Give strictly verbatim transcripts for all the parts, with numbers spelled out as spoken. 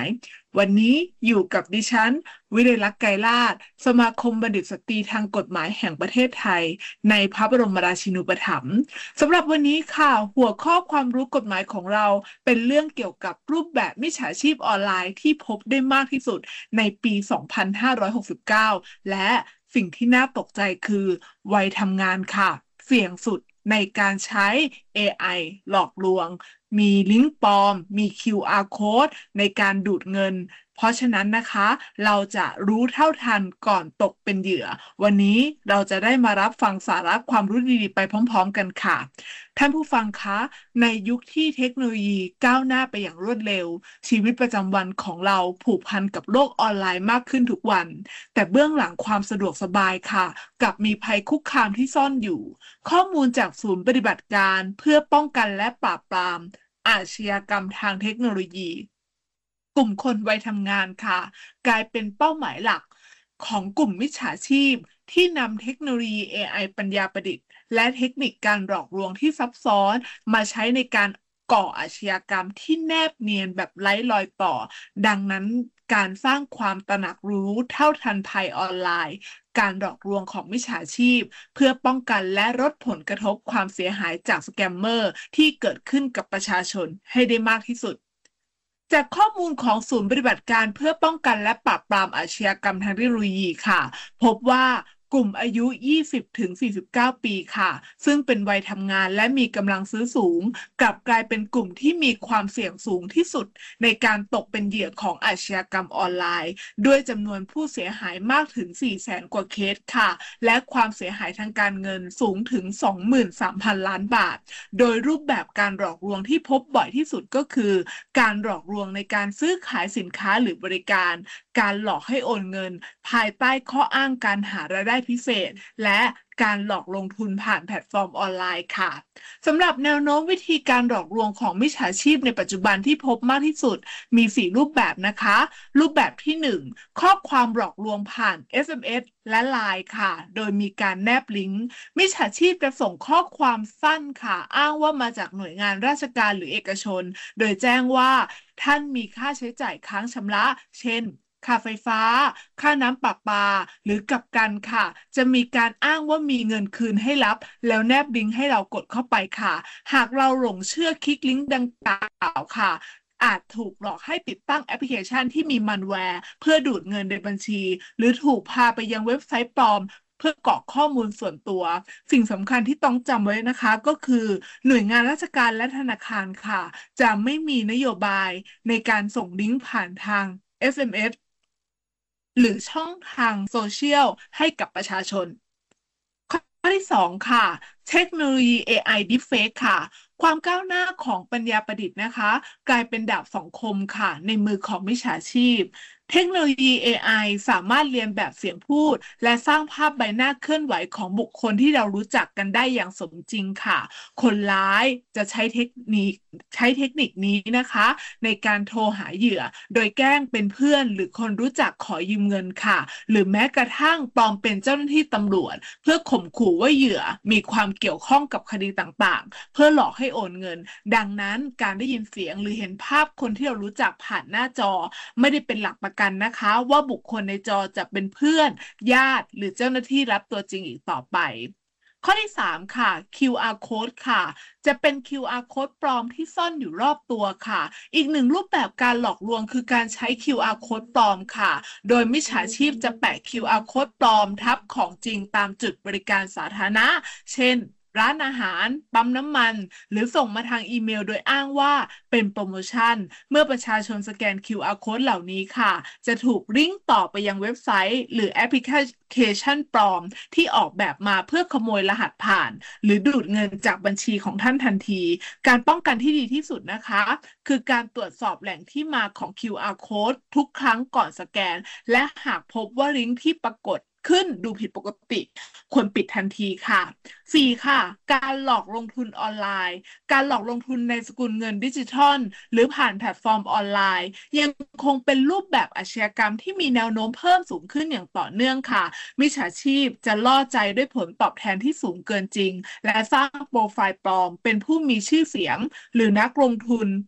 วันนี้อยู่กับดิฉันวิไลลักษณ์ไกรลาภสมาคมบัณฑิตสตรีทางกฎหมายแห่งประเทศไทยในพระบรมราชินูปถัมภ์สำหรับวันนี้ค่ะหัวข้อความรู้กฎหมายของเราเป็นเรื่องเกี่ยวกับรูปแบบมิจฉาชีพออนไลน์ที่พบได้มากที่สุดในปี สองพันห้าร้อยหกสิบเก้า และสิ่งที่น่าตกใจคือวัยทำงานค่ะเสี่ยงสุดในการใช้ เอ ไอ หลอกลวงมีลิงก์ปลอมมี คิว อาร์ Code ในการดูดเงินเพราะฉะนั้นนะคะเราจะรู้เท่าทันก่อนตกเป็นเหยื่อวันนี้เราจะได้มารับฟังสาระความรู้ดีๆไปพร้อมๆกันค่ะท่านผู้ฟังคะในยุคที่เทคโนโลยีก้าวหน้าไปอย่างรวดเร็วชีวิตประจำวันของเราผูกพันกับโลกออนไลน์มากขึ้นทุกวันแต่เบื้องหลังความสะดวกสบายค่ะกลับมีภัยคุกคามที่ซ่อนอยู่ข้อมูลจากศูนย์ปฏิบัติการเพื่อป้องกันและปราบปรามอาชญากรรมทางเทคโนโลยีกลุ่มคนวัยทำงานค่ะกลายเป็นเป้าหมายหลักของกลุ่มมิจฉาชีพที่นำเทคโนโลยี เอ ไอ ปัญญาประดิษฐ์และเทคนิคการหลอกลวงที่ซับซ้อนมาใช้ในการก่ออาชญากรรมที่แนบเนียนแบบไร้รอยต่อดังนั้นการสร้างความตระหนักรู้เท่าทันภัยออนไลน์การหลอกลวงของมิจฉาชีพเพื่อป้องกันและลดผลกระทบความเสียหายจากสแกมเมอร์ที่เกิดขึ้นกับประชาชนให้ได้มากที่สุดจากข้อมูลของศูนย์ปฏิบัติการเพื่อป้องกันและปราบปรามอาชญากรรมทางเทคโนโลยีค่ะพบว่ากลุ่มอายุ ยี่สิบถึงสี่สิบเก้า ปีค่ะซึ่งเป็นวัยทำงานและมีกำลังซื้อสูงกลับกลายเป็นกลุ่มที่มีความเสี่ยงสูงที่สุดในการตกเป็นเหยื่อของอาชญากรรมออนไลน์ด้วยจำนวนผู้เสียหายมากถึง สี่แสน กว่าเคสค่ะและความเสียหายทางการเงินสูงถึง สองหมื่นสามพัน ล้านบาทโดยรูปแบบการหลอกลวงที่พบบ่อยที่สุดก็คือการหลอกลวงในการซื้อขายสินค้าหรือบริการการหลอกให้โอนเงินภายใต้ข้ออ้างการหารายได้พิเศษและการหลอกลงทุนผ่านแพลตฟอร์มออนไลน์ค่ะสำหรับแนวโน้มวิธีการหลอกลวงของมิจฉาชีพในปัจจุบันที่พบมากที่สุดมีสี่รูปแบบนะคะรูปแบบที่หนึ่งข้อความหลอกลวงผ่าน เอส เอ็ม เอส และ ไลน์ ค่ะโดยมีการแนบลิงก์มิจฉาชีพจะส่งข้อความสั้นค่ะอ้างว่ามาจากหน่วยงานราชการหรือเอกชนโดยแจ้งว่าท่านมีค่าใช้จ่ายค้างชำระเช่นค่าไฟฟ้าค่าน้ำประปาหรือกลับกันค่ะจะมีการอ้างว่ามีเงินคืนให้รับแล้วแนบลิงก์ให้เรากดเข้าไปค่ะหากเราหลงเชื่อคลิกลิงก์ดังกล่าวค่ะอาจถูกหลอกให้ติดตั้งแอปพลิเคชันที่มีมัลแวร์เพื่อดูดเงินในบัญชีหรือถูกพาไปยังเว็บไซต์ปลอมเพื่อกรอกข้อมูลส่วนตัวสิ่งสำคัญที่ต้องจำไว้นะคะก็คือหน่วยงานราชการและธนาคารค่ะจะไม่มีนโยบายในการส่งลิงก์ผ่านทาง เอส เอ็ม เอส หรือช่องทางโซเชียลให้กับประชาชนข้อที่สองค่ะเทคโนโลยี เอ ไอ Deepfake ค่ะความก้าวหน้าของปัญญาประดิษฐ์นะคะกลายเป็นดาบสองคมค่ะในมือของมิจฉาชีพเทคโนโลยี เอ ไอ สามารถเรียนแบบเสียงพูดและสร้างภาพใบหน้าเคลื่อนไหวของบุคคลที่เรารู้จักกันได้อย่างสมจริงค่ะคนร้ายจะใช้เทคนิคใช้เทคนิคนี้นะคะในการโทรหาเหยื่อโดยแกล้งเป็นเพื่อนหรือคนรู้จักขอยืมเงินค่ะหรือแม้กระทั่งปลอมเป็นเจ้าหน้าที่ตำรวจเพื่อข่มขู่ว่าเหยื่อมีความเกี่ยวข้องกับคดีต่างๆเพื่อหลอกให้โอนเงินดังนั้นการได้ยินเสียงหรือเห็นภาพคนที่เรารู้จักผ่านหน้าจอไม่ได้เป็นหลักประกันนะคะว่าบุคคลในจอจะเป็นเพื่อนญาติหรือเจ้าหน้าที่รับตัวจริงอีกต่อไปข้อที่สามค่ะ คิว อาร์ Code ค่ะจะเป็น คิว อาร์ Code ปลอมที่ซ่อนอยู่รอบตัวค่ะอีกหนึ่งรูปแบบการหลอกลวงคือการใช้ คิว อาร์ Code ปลอมค่ะโดยมิจฉาชีพจะแปะ คิว อาร์ Code ปลอมทับของจริงตามจุดบริการสาธารณะเช่นร้านอาหารปั๊มน้ำมันหรือส่งมาทางอีเมลโดยอ้างว่าเป็นโปรโมชั่นเมื่อประชาชนสแกน คิว อาร์ Code เหล่านี้ค่ะจะถูกลิงก์ต่อไปยังเว็บไซต์หรือแอปพลิเคชันปลอมที่ออกแบบมาเพื่อขโมยรหัสผ่านหรือดูดเงินจากบัญชีของท่านทันทีการป้องกันที่ดีที่สุดนะคะคือการตรวจสอบแหล่งที่มาของ คิว อาร์ Code ทุกครั้งก่อนสแกนและหากพบว่าลิงก์ที่ปรากฏขึ้นดูผิดปกติควรปิดทันทีค่ะสี่ค่ะการหลอกลงทุนออนไลน์การหลอกลงทุนในสกุลเงินดิจิทัลหรือผ่านแพลตฟอร์มออนไลน์ยังคงเป็นรูปแบบอาชญากรรมที่มีแนวโน้มเพิ่มสูงขึ้นอย่างต่อเนื่องค่ะมิจฉาชีพจะล่อใจด้วยผลตอบแทนที่สูงเกินจริงและสร้างโปรไฟล์ปลอมเป็นผู้มีชื่อเสียงหรือนักลงทุน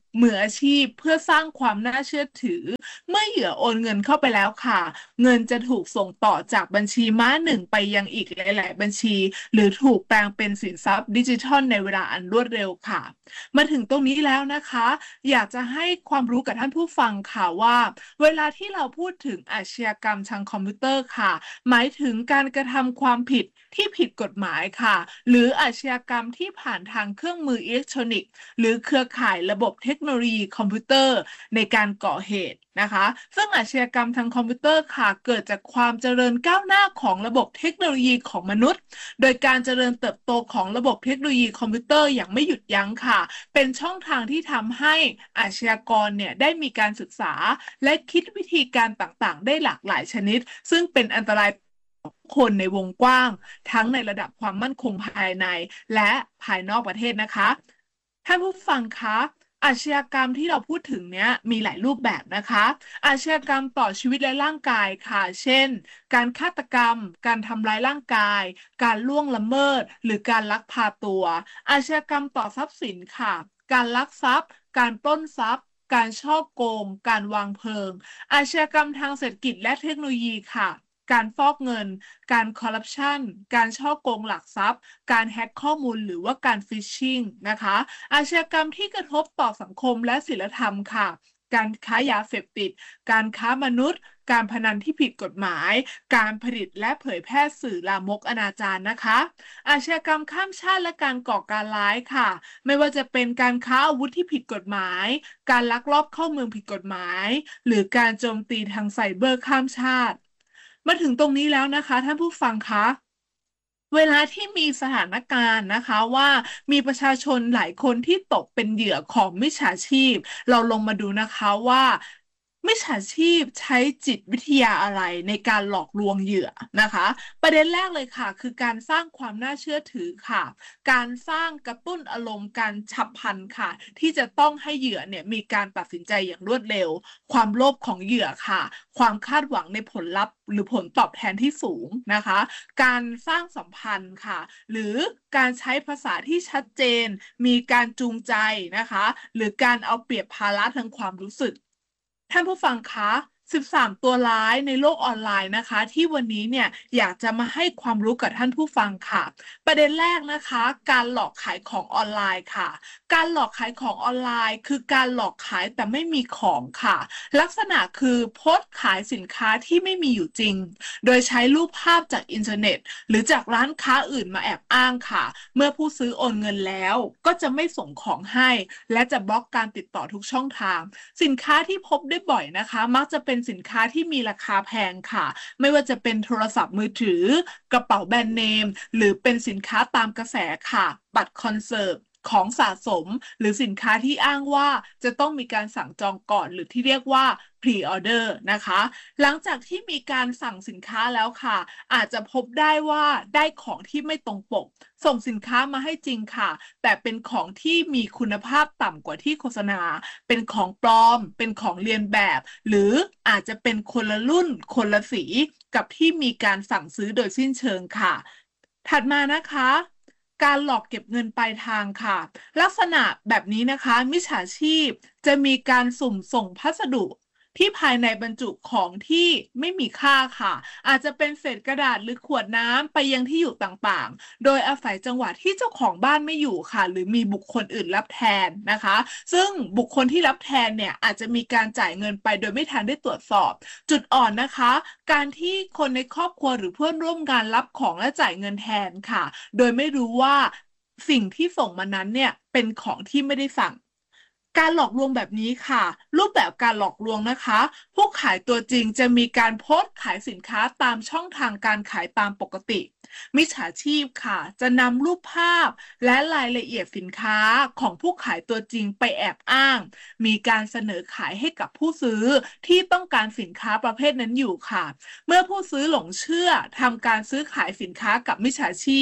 มืออาชีพเพื่อสร้างความน่าเชื่อถือเมื่อเหยื่อโอนเงินเข้าไปแล้วค่ะเงินจะถูกส่งต่อจากบัญชีม้าหนึ่งไปยังอีกหลายๆบัญชีหรือถูกแปลงเป็นสินทรัพย์ดิจิทัลในเวลาอันรวดเร็วค่ะมาถึงตรงนี้แล้วนะคะอยากจะให้ความรู้กับท่านผู้ฟังค่ะว่าเวลาที่เราพูดถึงอาชญากรรมทางคอมพิวเตอร์ค่ะหมายถึงการกระทำความผิดที่ผิดกฎหมายค่ะหรืออาชญากรรมที่ผ่านทางเครื่องมืออิเล็กทรอนิกส์หรือเครือข่ายระบบเทคโนโลยีคอมพิวเตอร์ในการก่อเหตุนะคะซึ่งอาชญากรรมทางคอมพิวเตอร์ค่ะเกิดจากความเจริญก้าวหน้าของระบบเทคโนโลยีของมนุษย์โดยการเจริญเติบโตของระบบเทคโนโลยีคอมพิวเตอร์อย่างไม่หยุดยั้งค่ะเป็นช่องทางที่ทำให้อาชญากรเนี่ยได้มีการศึกษาและคิดวิธีการต่างๆได้หลากหลายชนิดซึ่งเป็นอันตรายคนในวงกว้างทั้งในระดับความมั่นคงภายในและภายนอกประเทศนะคะท่านผู้ฟังคะอาชญากรรมที่เราพูดถึงเนี้ยมีหลายรูปแบบนะคะอาชญากรรมต่อชีวิตและร่างกายค่ะเช่นการฆาตกรรมการทำร้ายร่างกายการล่วงละเมิดหรือการลักพาตัวอาชญากรรมต่อทรัพย์สินค่ะการลักทรัพย์การปล้นทรัพย์การฉ้อโกงการวางเพลิงอาชญากรรมทางเศรษฐกิจและเทคโนโลยีค่ะการฟอกเงินการคอร์รัปชันการฉ้อโกงหลักทรัพย์การแฮ็กข้อมูลหรือว่าการฟิชชิงนะคะอาชญากรรมที่กระทบต่อสังคมและศีลธรรมค่ะการค้ายาเสพติดการค้ามนุษย์การพนันที่ผิดกฎหมายการผลิตและเผยแพร่สื่อลามกอนาจารนะคะอาชญากรรมข้ามชาติและการก่อการร้ายค่ะไม่ว่าจะเป็นการค้าอาวุธที่ผิดกฎหมายการลักลอบเข้าเมืองผิดกฎหมายหรือการโจมตีทางไซเบอร์ข้ามชาติมาถึงตรงนี้แล้วนะคะท่านผู้ฟังคะเวลาที่มีสถานการณ์นะคะว่ามีประชาชนหลายคนที่ตกเป็นเหยื่อของมิจฉาชีพเราลงมาดูนะคะว่ามิจฉาชีพใช้จิตวิทยาอะไรในการหลอกลวงเหยื่อนะคะประเด็นแรกเลยค่ะคือการสร้างความน่าเชื่อถือค่ะการสร้างกระตุ้นอารมณ์การฉับพลันค่ะที่จะต้องให้เหยื่อเนี่ยมีการตัดสินใจอย่างรวดเร็วความโลภของเหยื่อค่ะความคาดหวังในผลลัพธ์หรือผลตอบแทนที่สูงนะคะการสร้างสัมพันธ์ค่ะหรือการใช้ภาษาที่ชัดเจนมีการจูงใจนะคะหรือการเอาเปรียบภาระทางความรู้สึก ท่านผู้ฟังคะสิบสาม ตัวร้ายในโลกออนไลน์นะคะที่วันนี้เนี่ยอยากจะมาให้ความรู้กับท่านผู้ฟังค่ะประเด็นแรกนะคะการหลอกขายของออนไลน์ค่ะการหลอกขายของออนไลน์คือการหลอกขายแต่ไม่มีของค่ะลักษณะคือโพสต์ขายสินค้าที่ไม่มีอยู่จริงโดยใช้รูปภาพจากอินเทอร์เน็ตหรือจากร้านค้าอื่นมาแอบอ้างค่ะเมื่อผู้ซื้อโอนเงินแล้วก็จะไม่ส่งของให้และจะบล็อกการติดต่อทุกช่องทางสินค้าที่พบได้บ่อยนะคะมักจะเป็นสินค้าที่มีราคาแพงค่ะไม่ว่าจะเป็นโทรศัพท์มือถือกระเป๋าแบรนด์เนมหรือเป็นสินค้าตามกระแสค่ะบัตรคอนเสิร์ตของสะสมหรือสินค้าที่อ้างว่าจะต้องมีการสั่งจองก่อนหรือที่เรียกว่า พรี ออร์ เดอร์ นะคะหลังจากที่มีการสั่งสินค้าแล้วค่ะอาจจะพบได้ว่าได้ของที่ไม่ตรงปกส่งสินค้ามาให้จริงค่ะแต่เป็นของที่มีคุณภาพต่ำกว่าที่โฆษณาเป็นของปลอมเป็นของเลียนแบบหรืออาจจะเป็นคนละรุ่นคนละสีกับที่มีการสั่งซื้อโดยสิ้นเชิงค่ะถัดมานะคะการหลอกเก็บเงินปลายทางค่ะลักษณะแบบนี้นะคะมิจฉาชีพจะมีการสุ่มส่งพัสดุที่ภายในบรรจุของที่ไม่มีค่าค่ะอาจจะเป็นเศษกระดาษหรือขวดน้ำไปยังที่อยู่ต่างๆโดยอาศัยจังหวะที่เจ้าของบ้านไม่อยู่ค่ะหรือมีบุคคลอื่นรับแทนนะคะซึ่งบุคคลที่รับแทนเนี่ยอาจจะมีการจ่ายเงินไปโดยไม่ทันได้ตรวจสอบจุดอ่อนนะคะการที่คนในครอบครัวหรือเพื่อนร่วมงานรับของและจ่ายเงินแทนค่ะโดยไม่รู้ว่าสิ่งที่ส่งมานั้นเนี่ยเป็นของที่ไม่ได้สั่งการหลอกลวงแบบนี้ค่ะรูปแบบการหลอกลวงนะคะผู้ขายตัวจริงจะมีการโพสต์ขายสินค้าตามช่องทางการขายตามปกติมิจฉาชีพค่ะจะนำรูปภาพและรายละเอียดสินค้าของผู้ขายตัวจริงไปแอบอ้างมีการเสนอขายให้กับผู้ซื้อที่ต้องการสินค้าประเภทนั้นอยู่ค่ะเมื่อผู้ซื้อหลงเชื่อทำการซื้อขายสินค้ากับมิจฉาชีพ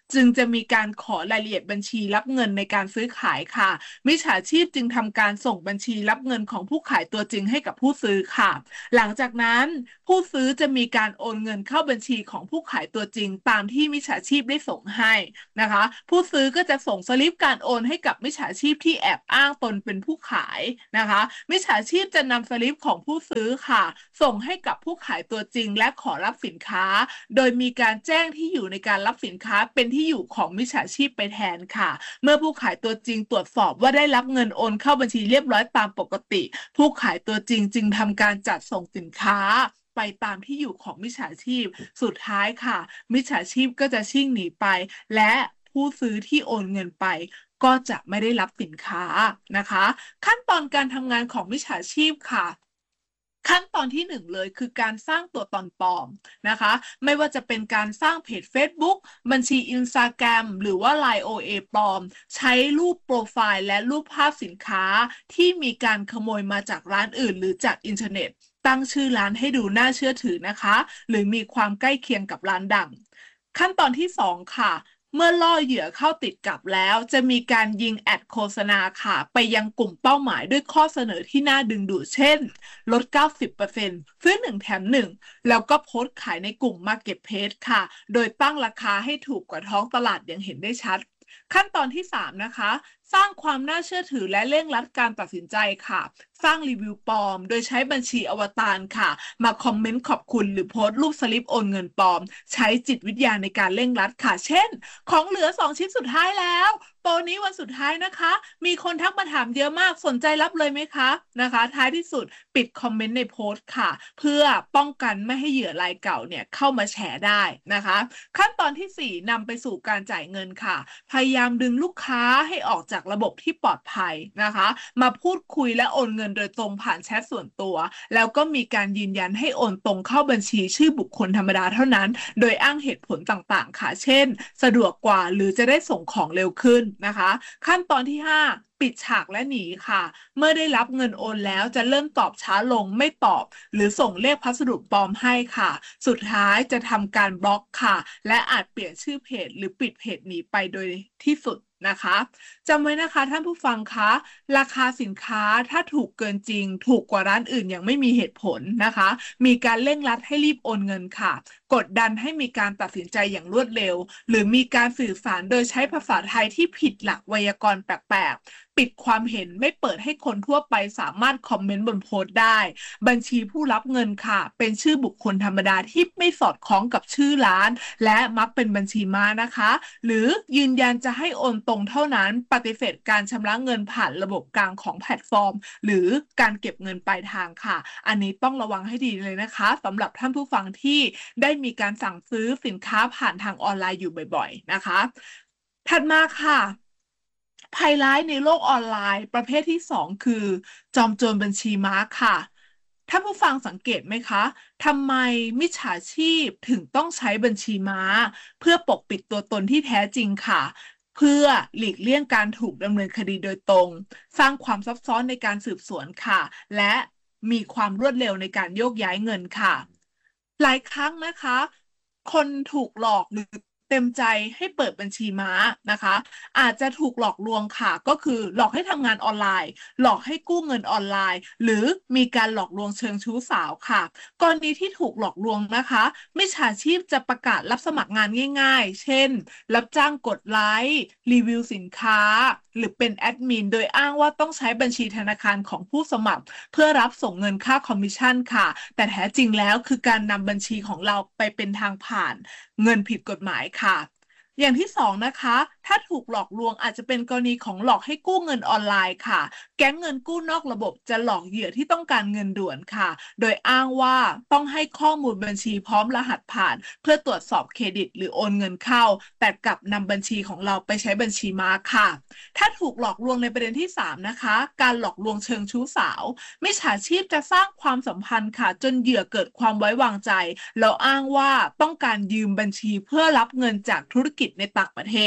จึงจะมีการขอรายละเอียดบัญชีรับเงินในการซื้อขายค่ะมิจฉาชีพจึงทำการส่งบัญชีรับเงินของผู้ขายตัวจริงให้กับผู้ซื้อค่ะหลังจากนั้นผู้ซื้อจะมีการโอนเงินเข้าบัญชีของผู้ขายตัวจริงตามที่มิจฉาชีพได้ส่งให้นะคะผู้ซื้อก็จะส่งสลิปการโอนให้กับมิจฉาชีพที่แอบอ้างตนเป็นผู้ขายนะคะมิจฉาชีพจะนำสลิปของผู้ซื้อค่ะส่งให้กับผู้ขายตัวจริงและขอรับสินค้าโดยมีการแจ้งที่อยู่ในการรับสินค้าเป็นที่อยู่ของมิจฉาชีพไปแทนค่ะเมื่อผู้ขายตัวจริงตรวจสอบว่าได้รับเงินโอนเข้าบัญชีเรียบร้อยตามปกติผู้ขายตัวจริงจึงทำการจัดส่งสินค้าไปตามที่อยู่ของมิจฉาชีพสุดท้ายค่ะมิจฉาชีพก็จะชิ่งหนีไปและผู้ซื้อที่โอนเงินไปก็จะไม่ได้รับสินค้านะคะขั้นตอนการทำงานของมิจฉาชีพค่ะขั้นตอนที่หนึ่งเลยคือการสร้างตัวตนปลอมนะคะไม่ว่าจะเป็นการสร้างเพจ Facebook บัญชี Instagram หรือว่า ไลน์ โอ เอ ปลอมใช้รูปโปรไฟล์และรูปภาพสินค้าที่มีการขโมยมาจากร้านอื่นหรือจากอินเทอร์เน็ตตั้งชื่อร้านให้ดูน่าเชื่อถือนะคะหรือมีความใกล้เคียงกับร้านดังขั้นตอนที่สองค่ะเมื่อล่อเหยื่อเข้าติดกับแล้วจะมีการยิงแอดโฆษณาค่ะไปยังกลุ่มเป้าหมายด้วยข้อเสนอที่น่าดึงดูดเช่นลด เก้าสิบเปอร์เซ็นต์ ซื้อหนึ่งแถมหนึ่งแล้วก็โพสต์ขายในกลุ่ม Marketplace ค่ะโดยตั้งราคาให้ถูกกว่าท้องตลาดอย่างเห็นได้ชัดขั้นตอนที่สามนะคะสร้างความน่าเชื่อถือและเร่งรัดการตัดสินใจค่ะสร้างรีวิวปลอมโดยใช้บัญชีอวตารค่ะมาคอมเมนต์ขอบคุณหรือโพสต์รูปสลิปโอนเงินปลอมใช้จิตวิทยาในการเร่งรัดค่ะเช่นของเหลือสองชิ้นสุดท้ายแล้วโปรนี้วันสุดท้ายนะคะมีคนทักมาถามเยอะมากสนใจรับเลยไหมคะนะคะท้ายที่สุดปิดคอมเมนต์ในโพสต์ค่ะเพื่อป้องกันไม่ให้เหยื่อรายเก่าเนี่ยเข้ามาแชร์ได้นะคะขั้นตอนที่สี่นำไปสู่การจ่ายเงินค่ะพยายามดึงลูกค้าให้ออกจากระบบที่ปลอดภัยนะคะมาพูดคุยและโอนเงินโดยตรงผ่านแชทส่วนตัวแล้วก็มีการยืนยันให้โอนตรงเข้าบัญชีชื่อบุคคลธรรมดาเท่านั้นโดยอ้างเหตุผลต่างๆค่ะเช่นสะดวกกว่าหรือจะได้ส่งของเร็วขึ้นนะคะขั้นตอนที่ห้าปิดฉากและหนีค่ะเมื่อได้รับเงินโอนแล้วจะเริ่มตอบช้าลงไม่ตอบหรือส่งเลขพัสดุปลอมให้ค่ะสุดท้ายจะทำการบล็อกค่ะและอาจเปลี่ยนชื่อเพจหรือปิดเพจหนีไปโดยที่สุดนะคะจำไว้นะคะท่านผู้ฟังคะราคาสินค้าถ้าถูกเกินจริงถูกกว่าร้านอื่นอย่างไม่มีเหตุผลนะคะมีการเร่งรัดให้รีบโอนเงินค่ะกดดันให้มีการตัดสินใจอย่างรวดเร็วหรือมีการสื่อสารโดยใช้ภาษาไทยที่ผิดหลักไวยากรณ์แปลกๆปิดความเห็นไม่เปิดให้คนทั่วไปสามารถคอมเมนต์บนโพสต์ได้บัญชีผู้รับเงินค่ะเป็นชื่อบุคคลธรรมดาที่ไม่สอดคล้องกับชื่อร้านและมักเป็นบัญชีม้านะคะหรือยืนยันจะให้โอนตรงเท่านั้นปฏิเสธการชำระเงินผ่านระบบกลางของแพลตฟอร์มหรือการเก็บเงินปลายทางค่ะอันนี้ต้องระวังให้ดีเลยนะคะสำหรับท่านผู้ฟังที่ได้มีการสั่งซื้อสินค้าผ่านทางออนไลน์อยู่บ่อยๆนะคะถัดมาค่ะภัยร้ายในโลกออนไลน์ประเภทที่สองคือจอมโจรบัญชีม้าค่ะท่านผู้ฟังสังเกตไหมคะทำไมมิจฉาชีพถึงต้องใช้บัญชีม้าเพื่อปกปิดตัวตนที่แท้จริงค่ะเพื่อหลีกเลี่ยงการถูกดำเนินคดีโดยตรงสร้างความซับซ้อนในการสืบสวนค่ะและมีความรวดเร็วในการโยกย้ายเงินค่ะหลายครั้งนะคะคนถูกหลอกหรือเต็มใจให้เปิดบัญชีม้านะคะอาจจะถูกหลอกลวงค่ะก็คือหลอกให้ทำงานออนไลน์หลอกให้กู้เงินออนไลน์หรือมีการหลอกลวงเชิงชู้สาวค่ะกรณีที่ถูกหลอกลวงนะคะมิจฉาชีพจะประกาศรับสมัครงานง่ายๆเช่นรับจ้างกดไลค์รีวิวสินค้าหรือเป็นแอดมินโดยอ้างว่าต้องใช้บัญชีธนาคารของผู้สมัครเพื่อรับส่งเงินค่าคอมมิชชั่นค่ะแต่แท้จริงแล้วคือการนำบัญชีของเราไปเป็นทางผ่านเงินผิดกฎหมายค่ะอย่างที่สองนะคะถ้าถูกหลอกลวงอาจจะเป็นกรณีของหลอกให้กู้เงินออนไลน์ค่ะแก๊งเงินกู้นอกระบบจะหลอกเหยื่อที่ต้องการเงินด่วนค่ะโดยอ้างว่าต้องให้ข้อมูลบัญชีพร้อมรหัสผ่านเพื่อตรวจสอบเครดิตหรือโอนเงินเข้าแต่กลับนำบัญชีของเราไปใช้บัญชีม้าค่ะถ้าถูกหลอกลวงในประเด็นที่สามนะคะการหลอกลวงเชิงชู้สาวมิจฉาชีพจะสร้างความสัมพันธ์ค่ะจนเหยื่อเกิดความไว้วางใจแล้วอ้างว่าต้องการยืมบัญชีเพื่อรับเงินจากธุรกิจในต่างประเทศ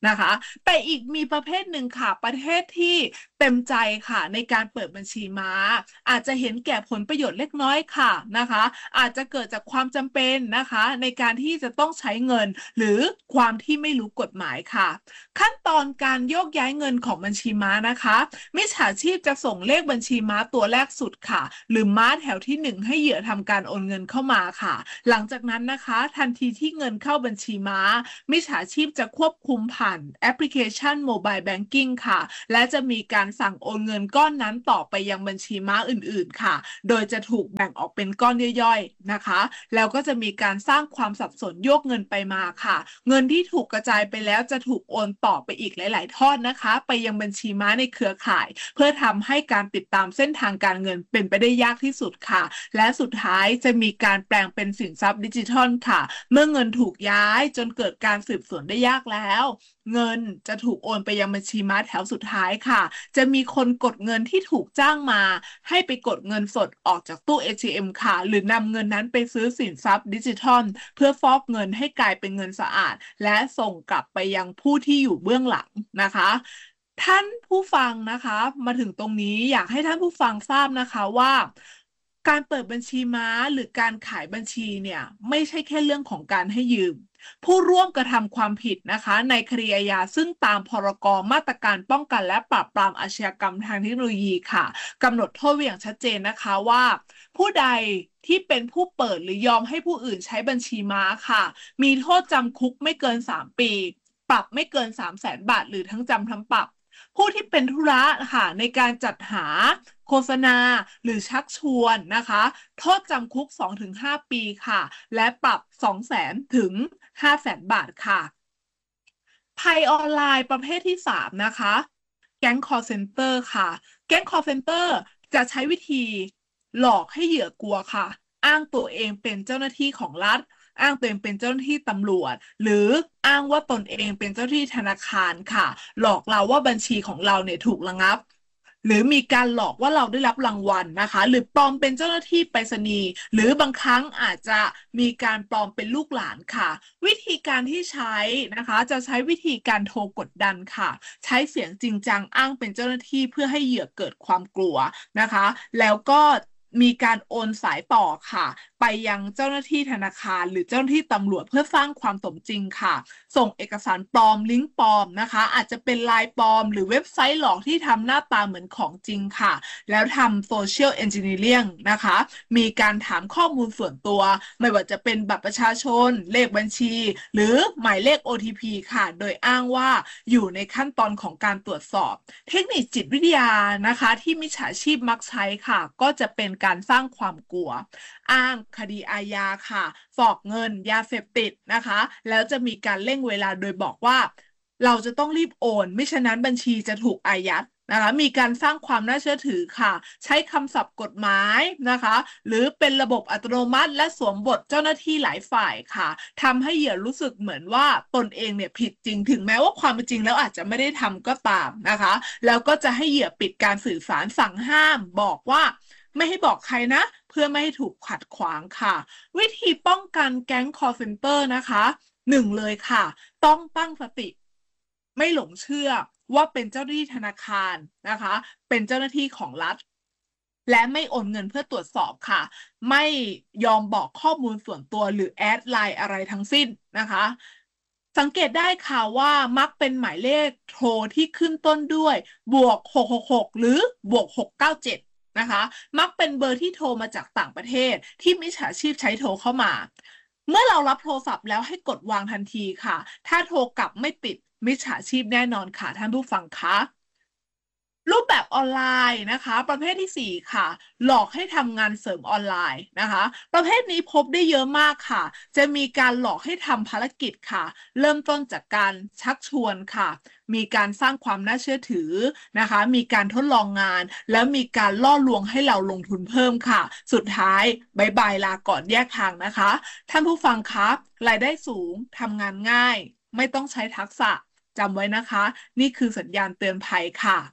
นะคะแต่อีกมีประเภทหนึ่งค่ะประเภทที่เต็มใจค่ะในการเปิดบัญชีม้าอาจจะเห็นแก่ผลประโยชน์เล็กน้อยค่ะนะคะอาจจะเกิดจากความจำเป็นนะคะในการที่จะต้องใช้เงินหรือความที่ไม่รู้กฎหมายค่ะขั้นตอนการโยกย้ายเงินของบัญชีม้านะคะมิจฉาชีพจะส่งเลขบัญชีม้าตัวแรกสุดค่ะหรือม้าแถวที่หนึ่งให้เหยื่อทำการโอนเงินเข้ามาค่ะหลังจากนั้นนะคะทันทีที่เงินเข้าบัญชีม้ามิจฉาชีพจะควบคุมผ่านแอปพลิเคชันโมบายแบงกิ้งค่ะและจะมีการสั่งโอนเงินก้อนนั้นต่อไปยังบัญชีม้าอื่นๆค่ะโดยจะถูกแบ่งออกเป็นก้อนย่อยๆนะคะแล้วก็จะมีการสร้างความสับสนโยกเงินไปมาค่ะเงินที่ถูกกระจายไปแล้วจะถูกโอนต่อไปอีกหลายๆทอดนะคะไปยังบัญชีม้าในเครือข่ายเพื่อทำให้การติดตามเส้นทางการเงินเป็นไปได้ยากที่สุดค่ะและสุดท้ายจะมีการแปลงเป็นสินทรัพย์ดิจิทัลค่ะเมื่อเงินถูกย้ายจนเกิดการสืบสวนได้ยากแล้วเงินจะถูกโอนไปยังบัญชีม้าแถวสุดท้ายค่ะจะมีคนกดเงินที่ถูกจ้างมาให้ไปกดเงินสดออกจากตู้ เอ ที เอ็ม ค่ะหรือนำเงินนั้นไปซื้อสินทรัพย์ดิจิทัลเพื่อฟอกเงินให้กลายเป็นเงินสะอาดและส่งกลับไปยังผู้ที่อยู่เบื้องหลังนะคะท่านผู้ฟังนะคะมาถึงตรงนี้อยากให้ท่านผู้ฟังทราบนะคะว่าการเปิดบัญชีม้าหรือการขายบัญชีเนี่ยไม่ใช่แค่เรื่องของการให้ยืมผู้ร่วมกระทำความผิดนะคะในคดีอาญาซึ่งตามพรกมาตรการป้องกันและปราบปรามอาชญากรรมทางเทคโนโลยีค่ะกำหนดโทษไว้อย่างชัดเจนนะคะว่าผู้ใดที่เป็นผู้เปิดหรือยอมให้ผู้อื่นใช้บัญชีม้าค่ะมีโทษจำคุกไม่เกินสามปีปรับไม่เกินสามแสนบาทหรือทั้งจำทั้งปรับผู้ที่เป็นธุระค่ะในการจัดหาโฆษณาหรือชักชวนนะคะโทษจำคุก สองถึงห้า ปีค่ะและปรับ สองแสน ถึง ห้าแสน บาทค่ะภัยออนไลน์ประเภทที่สามนะคะแก๊ง call center ค่ะแก๊ง call center จะใช้วิธีหลอกให้เหยื่อกลัวค่ะอ้างตัวเองเป็นเจ้าหน้าที่ของรัฐอ้างตัวเองเป็นเจ้าหน้าที่ตำรวจหรืออ้างว่าตนเองเป็นเจ้าหน้าที่ธนาคารค่ะหลอกเราว่าบัญชีของเราเนี่ยถูกระงับหรือมีการหลอกว่าเราได้รับรางวัลนะคะหรือปลอมเป็นเจ้าหน้าที่ไปรษณีย์หรือบางครั้งอาจจะมีการปลอมเป็นลูกหลานค่ะวิธีการที่ใช้นะคะจะใช้วิธีการโทรกดดันค่ะใช้เสียงจริงจังอ้างเป็นเจ้าหน้าที่เพื่อให้เหยื่อเกิดความกลัวนะคะแล้วก็มีการโอนสายต่อค่ะไปยังเจ้าหน้าที่ธนาคารหรือเจ้าหน้าที่ตำรวจเพื่อสร้างความสมจริงค่ะส่งเอกสารปลอมลิงก์ปลอมนะคะอาจจะเป็นไลน์ปลอมหรือเว็บไซต์หลอกที่ทำหน้าตาเหมือนของจริงค่ะแล้วทำโซเชียลเอนจิเนียริงนะคะมีการถามข้อมูลส่วนตัวไม่ว่าจะเป็นบัตรประชาชนเลขบัญชี หรือหมายเลข โอ ที พี ค่ะโดยอ้างว่าอยู่ในขั้นตอนของการตรวจสอบเทคนิคจิตวิทยานะคะที่มิจฉาชีพมักใช้ค่ะก็จะเป็นการสร้างความกลัวอ้างคดีอาญาค่ะฟอกเงินยาเสพติดนะคะแล้วจะมีการเร่งเวลาโดยบอกว่าเราจะต้องรีบโอนไม่ฉะนั้นบัญชีจะถูกอายัดนะคะมีการสร้างความน่าเชื่อถือค่ะใช้คำศัพท์กฎหมายนะคะหรือเป็นระบบอัตโนมัติและสวมบทเจ้าหน้าที่หลายฝ่ายค่ะทำให้เหยื่อรู้สึกเหมือนว่าตนเองเนี่ยผิดจริงถึงแม้ว่าความเป็นจริงแล้วอาจจะไม่ได้ทำก็ตามนะคะแล้วก็จะให้เหยื่อปิดการสื่อสารสั่งห้ามบอกว่าไม่ให้บอกใครนะเพื่อไม่ให้ถูกขัดขวางค่ะวิธีป้องกันแก๊ง call center นะคะหนึ่งเลยค่ะต้องตั้งสติไม่หลงเชื่อว่าเป็นเจ้าหน้าที่ธนาคารนะคะเป็นเจ้าหน้าที่ของรัฐและไม่โอนเงินเพื่อตรวจสอบค่ะไม่ยอมบอกข้อมูลส่วนตัวหรือแอดไลน์อะไรทั้งสิ้นนะคะสังเกตได้ค่ะว่ามักเป็นหมายเลขโทรที่ขึ้นต้นด้วยบวกหกหกหกหรือบวกหกเก้าเจ็ดนะคะมักเป็นเบอร์ที่โทรมาจากต่างประเทศที่มิจฉาชีพใช้โทรเข้ามาเมื่อเรารับโทรศัพท์แล้วให้กดวางทันทีค่ะถ้าโทรกลับไม่ติดมิจฉาชีพแน่นอนค่ะท่านผู้ฟังคะรูปแบบออนไลน์นะคะประเภทที่สี่ค่ะหลอกให้ทำงานเสริมออนไลน์นะคะประเภทนี้พบได้เยอะมากค่ะจะมีการหลอกให้ทำภารกิจค่ะเริ่มต้นจากการชักชวนค่ะมีการสร้างความน่าเชื่อถือนะคะมีการทดลองงานแล้วมีการล่อลวงให้เราลงทุนเพิ่มค่ะสุดท้ายบายบายลาก่อนแยกทางนะคะท่านผู้ฟังครับรายได้สูงทำงานง่ายไม่ต้องใช้ทักษะจำไว้นะคะนี่คือสัญญาณเตือนภัยค่ะ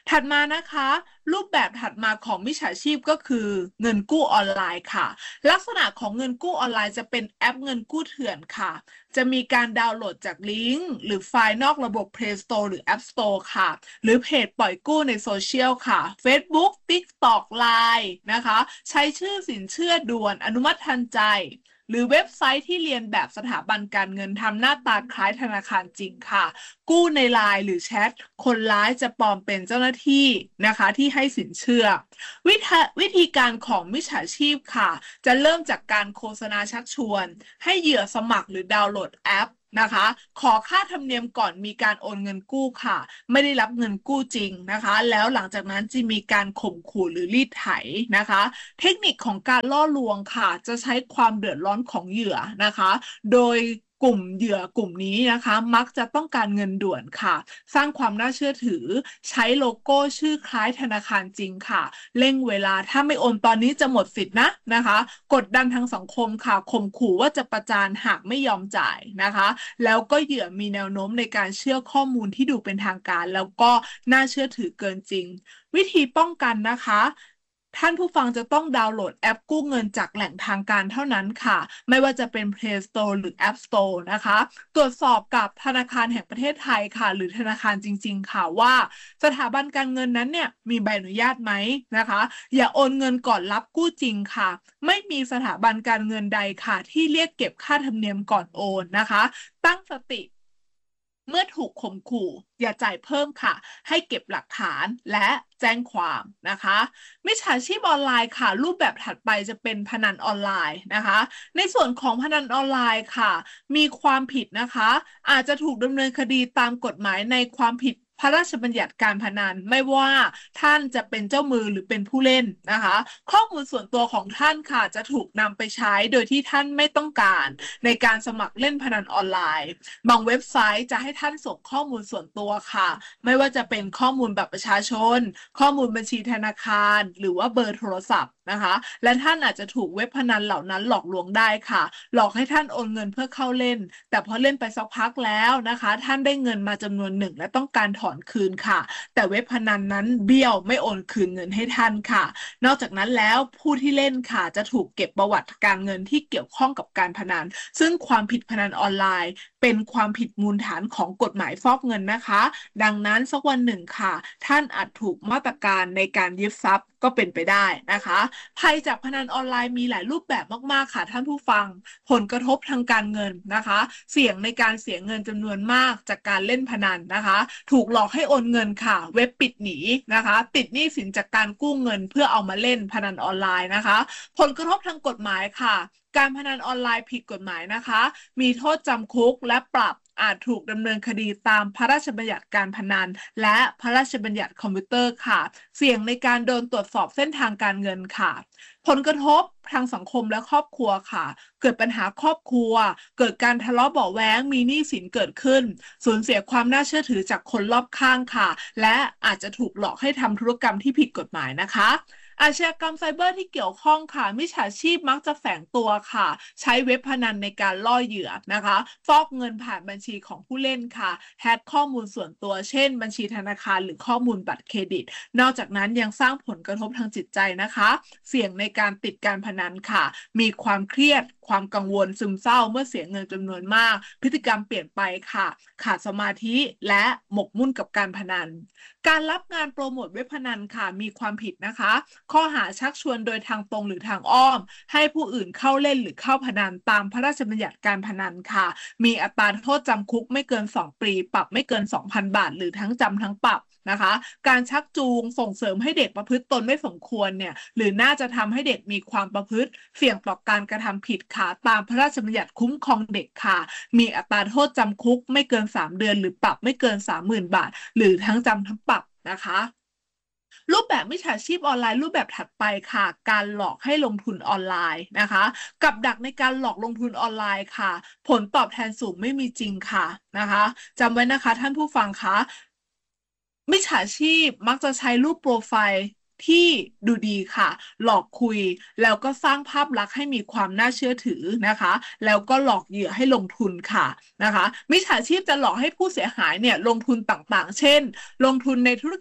ถัดมานะคะรูปแบบถัดมาของมิจฉาชีพก็คือเงินกู้ออนไลน์ค่ะลักษณะของเงินกู้ออนไลน์จะเป็นแอปเงินกู้เถื่อนค่ะจะมีการดาวน์โหลดจากลิงก์หรือไฟล์นอกระบบ Play Store หรือ App Store ค่ะหรือเพจปล่อยกู้ในโซเชียลค่ะ Facebook TikTok ไลน์ นะคะใช้ชื่อสินเชื่อด่วนอนุมัติทันใจหรือเว็บไซต์ที่เรียนแบบสถาบันการเงินทำหน้าตาคล้ายธนาคารจริงค่ะกู้ในไลน์หรือแชทคนร้ายจะปลอมเป็นเจ้าหน้าที่นะคะที่ให้สินเชื่อวิธีวิธีการของมิจฉาชีพค่ะจะเริ่มจากการโฆษณาชักชวนให้เหยื่อสมัครหรือดาวน์โหลดแอปนะคะขอค่าธรรมเนียมก่อนมีการโอนเงินกู้ค่ะไม่ได้รับเงินกู้จริงนะคะแล้วหลังจากนั้นจะมีการข่มขู่หรือรีดไถนะคะเทคนิคของการล่อลวงค่ะจะใช้ความเดือดร้อนของเหยื่อนะคะโดยกลุ่มเหยื่อกลุ่มนี้นะคะมักจะต้องการเงินด่วนค่ะสร้างความน่าเชื่อถือใช้โลโก้ชื่อคล้ายธนาคารจริงค่ะเร่งเวลาถ้าไม่โอนตอนนี้จะหมดสิทธินะนะคะกดดันทางสังคมค่ะข่มขู่ว่าจะประจานหากไม่ยอมจ่ายนะคะแล้วก็เหยื่อมีแนวโน้มในการเชื่อข้อมูลที่ดูเป็นทางการแล้วก็น่าเชื่อถือเกินจริงวิธีป้องกันนะคะท่านผู้ฟังจะต้องดาวน์โหลดแอปกู้เงินจากแหล่งทางการเท่านั้นค่ะไม่ว่าจะเป็น Play Store หรือ App Store นะคะตรวจสอบกับธนาคารแห่งประเทศไทยค่ะหรือธนาคารจริงๆค่ะว่าสถาบันการเงินนั้นเนี่ยมีใบอนุญาตไหมนะคะอย่าโอนเงินก่อนรับกู้จริงค่ะไม่มีสถาบันการเงินใดค่ะที่เรียกเก็บค่าธรรมเนียมก่อนโอนนะคะตั้งสติเมื่อถูกข่มขู่อย่าจ่ายเพิ่มค่ะให้เก็บหลักฐานและแจ้งความนะคะมิจฉาชีพออนไลน์ค่ะรูปแบบถัดไปจะเป็นพนันออนไลน์นะคะในส่วนของพนันออนไลน์ค่ะมีความผิดนะคะอาจจะถูกดำเนินคดีตามกฎหมายในความผิดพระราชบัญญัติการพนันไม่ว่าท่านจะเป็นเจ้ามือหรือเป็นผู้เล่นนะคะข้อมูลส่วนตัวของท่านค่ะจะถูกนำไปใช้โดยที่ท่านไม่ต้องการในการสมัครเล่นพนันออนไลน์บางเว็บไซต์จะให้ท่านส่งข้อมูลส่วนตัวค่ะไม่ว่าจะเป็นข้อมูลบัตรประชาชนข้อมูลบัญชีธนาคารหรือว่าเบอร์โทรศัพท์นะคะและท่านอาจจะถูกเว็บพนันเหล่านั้นหลอกลวงได้ค่ะหลอกให้ท่านโอนเงินเพื่อเข้าเล่นแต่พอเล่นไปสักพักแล้วนะคะท่านได้เงินมาจำนวนหนึ่งและต้องการถอนคืนค่ะแต่เว็บพนันนั้นเบี้ยวไม่โอนคืนเงินให้ท่านค่ะนอกจากนั้นแล้วผู้ที่เล่นค่ะจะถูกเก็บประวัติการเงินที่เกี่ยวข้องกับการพนันซึ่งความผิดพนันออนไลน์เป็นความผิดมูลฐานของกฎหมายฟอกเงินนะคะดังนั้นสักวันหนึ่งค่ะท่านอาจถูกมาตรการในการยึดทรัพย์ก็เป็นไปได้นะคะภัยจากพนันออนไลน์มีหลายรูปแบบมากๆค่ะท่านผู้ฟังผลกระทบทางการเงินนะคะเสี่ยงในการเสียเงินจำนวนมากจากการเล่นพนันนะคะถูกหลอกให้โอนเงินค่ะเว็บปิดหนีนะคะติดหนี้สินจากการกู้เงินเพื่อเอามาเล่นพนันออนไลน์นะคะผลกระทบทางกฎหมายค่ะการพนันออนไลน์ผิดกฎหมายนะคะมีโทษจำคุกและปรับอาจถูกดำเนินคดีตามพระราชบัญญัติการพนันและพระราชบัญญัติคอมพิวเตอร์ค่ะเสี่ยงในการโดนตรวจสอบเส้นทางการเงินค่ะผลกระทบทางสังคมและครอบครัวค่ะเกิดปัญหาครอบครัวเกิดการทะเลาะเบาะแว้งมีหนี้สินเกิดขึ้นสูญเสียความน่าเชื่อถือจากคนรอบข้างค่ะและอาจจะถูกหลอกให้ทำธุรกรรมที่ผิดกฎหมายนะคะอาชญากรรมไซเบอร์ที่เกี่ยวข้องค่ะมิจฉาชีพมักจะแฝงตัวค่ะใช้เว็บพนันในการล่อเหยื่อนะคะฟอกเงินผ่านบัญชีของผู้เล่นค่ะแฮกข้อมูลส่วนตัวเช่นบัญชีธนาคารหรือข้อมูลบัตรเครดิตนอกจากนั้นยังสร้างผลกระทบทางจิตใจนะคะเสี่ยงในการติดการพนันค่ะมีความเครียดความกังวลซึมเศร้าเมื่อเสียเงินจำนวนมากพฤติกรรมเปลี่ยนไปค่ะขาดสมาธิและหมกมุ่นกับการพนันการรับงานโปรโมทเว็บพนันค่ะมีความผิดนะคะข้อหาชักชวนโดยทางตรงหรือทางอ้อมให้ผู้อื่นเข้าเล่นหรือเข้าพนันตามพระราชบัญญัติการพนันค่ะมีอัตราโทษจำคุกไม่เกินสองปีปรับไม่เกิน สองพัน บาทหรือทั้งจำทั้งปรับนะคะการชักจูงส่งเสริมให้เด็กประพฤติตนไม่สมควรเนี่ยหรือน่าจะทำให้เด็กมีความประพฤติเสี่ยงต่อการกระทำผิดค่ะตามพระราชบัญญัติคุ้มครองเด็กค่ะมีอัตราโทษจำคุกไม่เกินสามเดือนหรือปรับไม่เกิน สามหมื่น บาทหรือทั้งจำทั้งปรับนะคะรูปแบบมิจฉาชีพออนไลน์รูปแบบถัดไปค่ะการหลอกให้ลงทุนออนไลน์นะคะกับดักในการหลอกลงทุนออนไลน์ค่ะผลตอบแทนสูงไม่มีจริงค่ะนะคะจำไว้นะคะท่านผู้ฟังคะมิจฉาชีพมักจะใช้รูปโปรไฟล์ที่ดูดีค่ะหลอกคุยแล้วก็สร้างภาพลักษณ์ให้มีความน่าเชื่อถือนะคะแล้วก็หลอกเหยื่อให้ลงทุนค่ะนะคะมิจฉาชีพจะหลอกให้ผู้เสียหายเนี่ยลงทุนต่างๆเช่นลงทุนในธุรกิจ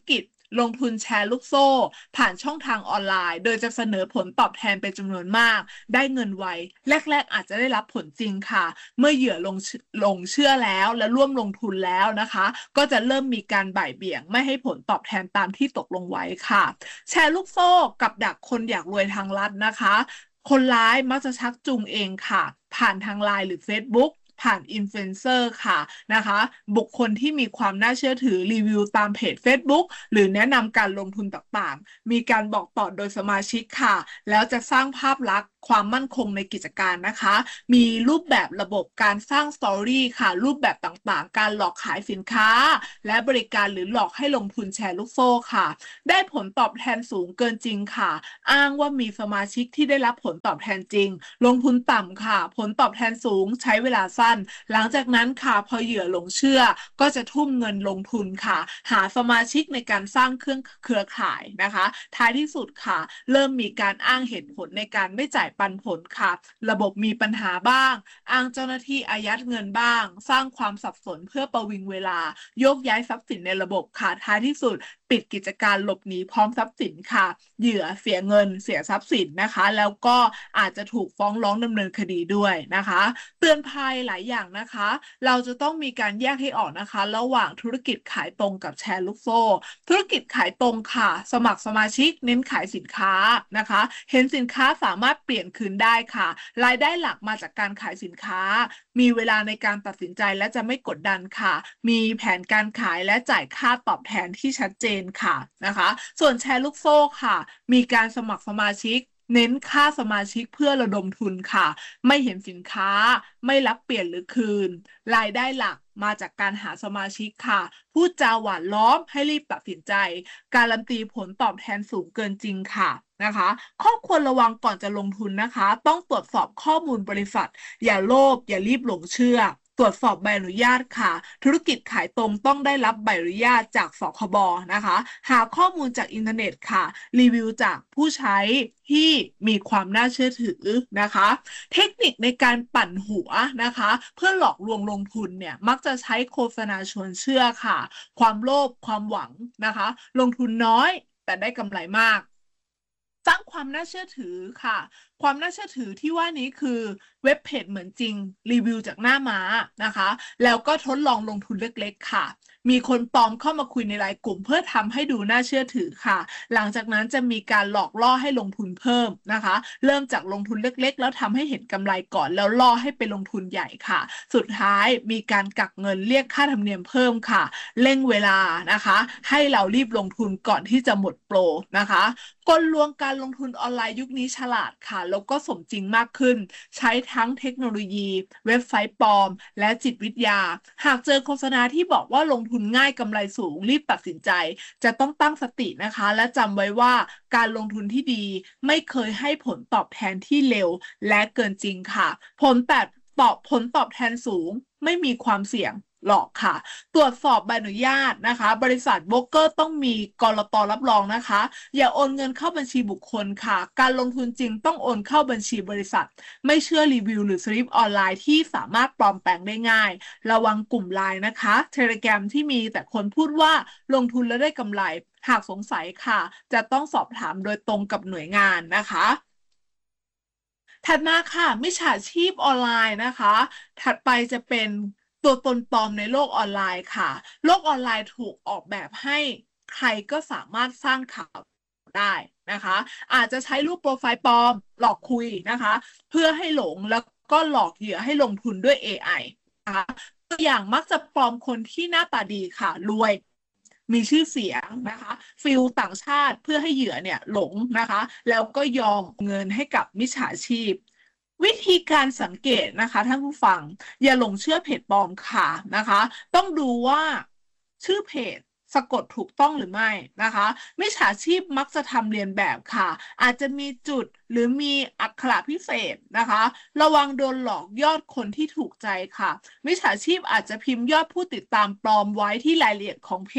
ลงทุนแชร์ลูกโซ่ผ่านช่องทางออนไลน์โดยจะเสนอผลตอบแทนเป็นจำนวนมากได้เงินไวแรกๆอาจจะได้รับผลจริงค่ะเมื่อเหยื่อลงลงเชื่อแล้วและร่วมลงทุนแล้วนะคะก็จะเริ่มมีการบ่ายเบี่ยงไม่ให้ผลตอบแทนตามที่ตกลงไว้ค่ะแชร์ลูกโซ่กับดักคนอยากรวยทางลัดนะคะคนร้ายมักจะชักจูงเองค่ะผ่านทางไลน์หรือ เฟซบุ๊ก ผ่านอินฟลูเอนเซอร์ค่ะนะคะบุคคลที่มีความน่าเชื่อถือรีวิวตามเพจ เฟซบุ๊ก หรือแนะนำการลงทุนต่างๆมีการบอกต่อโดยสมาชิกค่ะแล้วจะสร้างภาพลักษณ์ความมั่นคงในกิจการนะคะมีรูปแบบระบบการสร้างสตอรี่ค่ะรูปแบบต่างๆการหลอกขายสินค้าและบริการหรือหลอกให้ลงทุนแชร์ลูกโซ่ค่ะได้ผลตอบแทนสูงเกินจริงค่ะอ้างว่ามีสมาชิกที่ได้รับผลตอบแทนจริงลงทุนต่ำค่ะผลตอบแทนสูงใช้เวลาสั้นหลังจากนั้นค่ะพอเหยื่อหลงเชื่อก็จะทุ่มเงินลงทุนค่ะหาสมาชิกในการสร้างเครื่องเครือข่ายนะคะท้ายที่สุดค่ะเริ่มมีการอ้างเหตุผลในการไม่จ่ายปันผลค่ะระบบมีปัญหาบ้างอ้างเจ้าหน้าที่อายัดเงินบ้างสร้างความสับสนเพื่อประวิงเวลาโยกย้ายทรัพย์สินในระบบค่ะท้ายที่สุดปิดกิจการหลบหนีพร้อมทรัพย์สินค่ะเหยื่อเสียเงินเสียทรัพย์สินนะคะแล้วก็อาจจะถูกฟ้องร้องดำเนินคดีด้วยนะคะเตือนภัยหลายอย่างนะคะเราจะต้องมีการแยกให้ออกนะคะระหว่างธุรกิจขายตรงกับแชร์ลูกโซ่ธุรกิจขายตรงค่ะสมัครสมาชิกเน้นขายสินค้านะคะเห็นสินค้าสามารถเปลี่ยนคืนได้ค่ะรายได้หลักมาจากการขายสินค้ามีเวลาในการตัดสินใจและจะไม่กดดันค่ะมีแผนการขายและจ่ายค่าตอบแทนที่ชัดเจนค่ะนะคะส่วนแชร์ลูกโซ่ค่ะมีการสมัครสมาชิกเน้นค่าสมาชิกเพื่อระดมทุนค่ะไม่เห็นสินค้าไม่รับเปลี่ยนหรือคืนรายได้หลักมาจากการหาสมาชิกค่ะพูดจาหวานล้อมให้รีบตัดสินใจการันตีผลตอบแทนสูงเกินจริงค่ะนะคะข้อควรระวังก่อนจะลงทุนนะคะต้องตรวจสอบข้อมูลบริษัทอย่าโลภอย่ารีบหลงเชื่อตรวจสอบใบอนุญาตค่ะธุรกิจขายตรงต้องได้รับใบอนุญาตจากสคบนะคะหาข้อมูลจากอินเทอร์เน็ตค่ะรีวิวจากผู้ใช้ที่มีความน่าเชื่อถือนะคะเทคนิคในการปั่นหัวนะคะเพื่อหลอกลวงลงทุนเนี่ยมักจะใช้โฆษณาชวนเชื่อค่ะความโลภความหวังนะคะลงทุนน้อยแต่ได้กำไรมากสร้างความน่าเชื่อถือค่ะความน่าเชื่อถือที่ว่านี้คือเว็บเพจเหมือนจริงรีวิวจากหน้าม้านะคะแล้วก็ทดลองลงทุนเล็กๆค่ะมีคนปลอมเข้ามาคุยในไลน์กลุ่มเพื่อทำให้ดูน่าเชื่อถือค่ะหลังจากนั้นจะมีการหลอกล่อให้ลงทุนเพิ่มนะคะเริ่มจากลงทุนเล็กๆแล้วทำให้เห็นกำไรก่อนแล้วล่อให้ไปลงทุนใหญ่ค่ะสุดท้ายมีการกักเงินเรียกค่าธรรมเนียมเพิ่มค่ะเร่งเวลานะคะให้เรารีบลงทุนก่อนที่จะหมดโปรนะคะกลลวงการลงทุนออนไลน์ยุคนี้ฉลาดค่ะแล้วก็สมจริงมากขึ้นใช้ทั้งเทคโนโลยีเว็บไซต์ปลอมและจิตวิทยาหากเจอโฆษณาที่บอกว่าลงทุนง่ายกำไรสูงรีบตัดสินใจจะต้องตั้งสตินะคะและจำไว้ว่าการลงทุนที่ดีไม่เคยให้ผลตอบแทนที่เร็วและเกินจริงค่ะผลแต่ตอบผลตอบแทนสูงไม่มีความเสี่ยงหลอกค่ะตรวจสอบใบอนุญาตนะคะบริษัทโบรกเกอร์ต้องมีกลต.รับรองนะคะอย่าโอนเงินเข้าบัญชีบุคคลค่ะการลงทุนจริงต้องโอนเข้าบัญชีบริษัทไม่เชื่อรีวิวหรือสลิปออนไลน์ที่สามารถปลอมแปลงได้ง่ายระวังกลุ่มไลน์นะคะเทเลแกรมที่มีแต่คนพูดว่าลงทุนแล้วได้กำไรหากสงสัยค่ะจะต้องสอบถามโดยตรงกับหน่วยงานนะคะถัดมาค่ะมิจฉาชีพออนไลน์นะคะถัดไปจะเป็นตัวตนปลอมในโลกออนไลน์ค่ะโลกออนไลน์ถูกออกแบบให้ใครก็สามารถสร้างข่าวได้นะคะอาจจะใช้รูปโปรไฟล์ปลอมหลอกคุยนะคะเพื่อให้หลงแล้วก็หลอกเหยื่อให้ลงทุนด้วย เอ ไอ นะคะตัวอย่างมักจะปลอมคนที่หน้าตาดีค่ะรวยมีชื่อเสียงนะคะฟิลต่างชาติเพื่อให้เหยื่อเนี่ยหลงนะคะแล้วก็ยอมเงินให้กับมิจฉาชีพวิธีการสังเกตนะคะท่านผู้ฟังอย่าหลงเชื่อเพจปลอมค่ะนะคะต้องดูว่าชื่อเพจสะกดถูกต้องหรือไม่นะคะมิจฉาชีพมักจะทำเลียนแบบค่ะอาจจะมีจุดหรือมีอักขระพิเศษนะคะระวังโดนหลอกยอดคนที่ถูกใจค่ะมิจฉาชีพอาจจะพิมพ์ยอดผู้ติดตามปลอมไว้ที่รายละเอียดของเพจ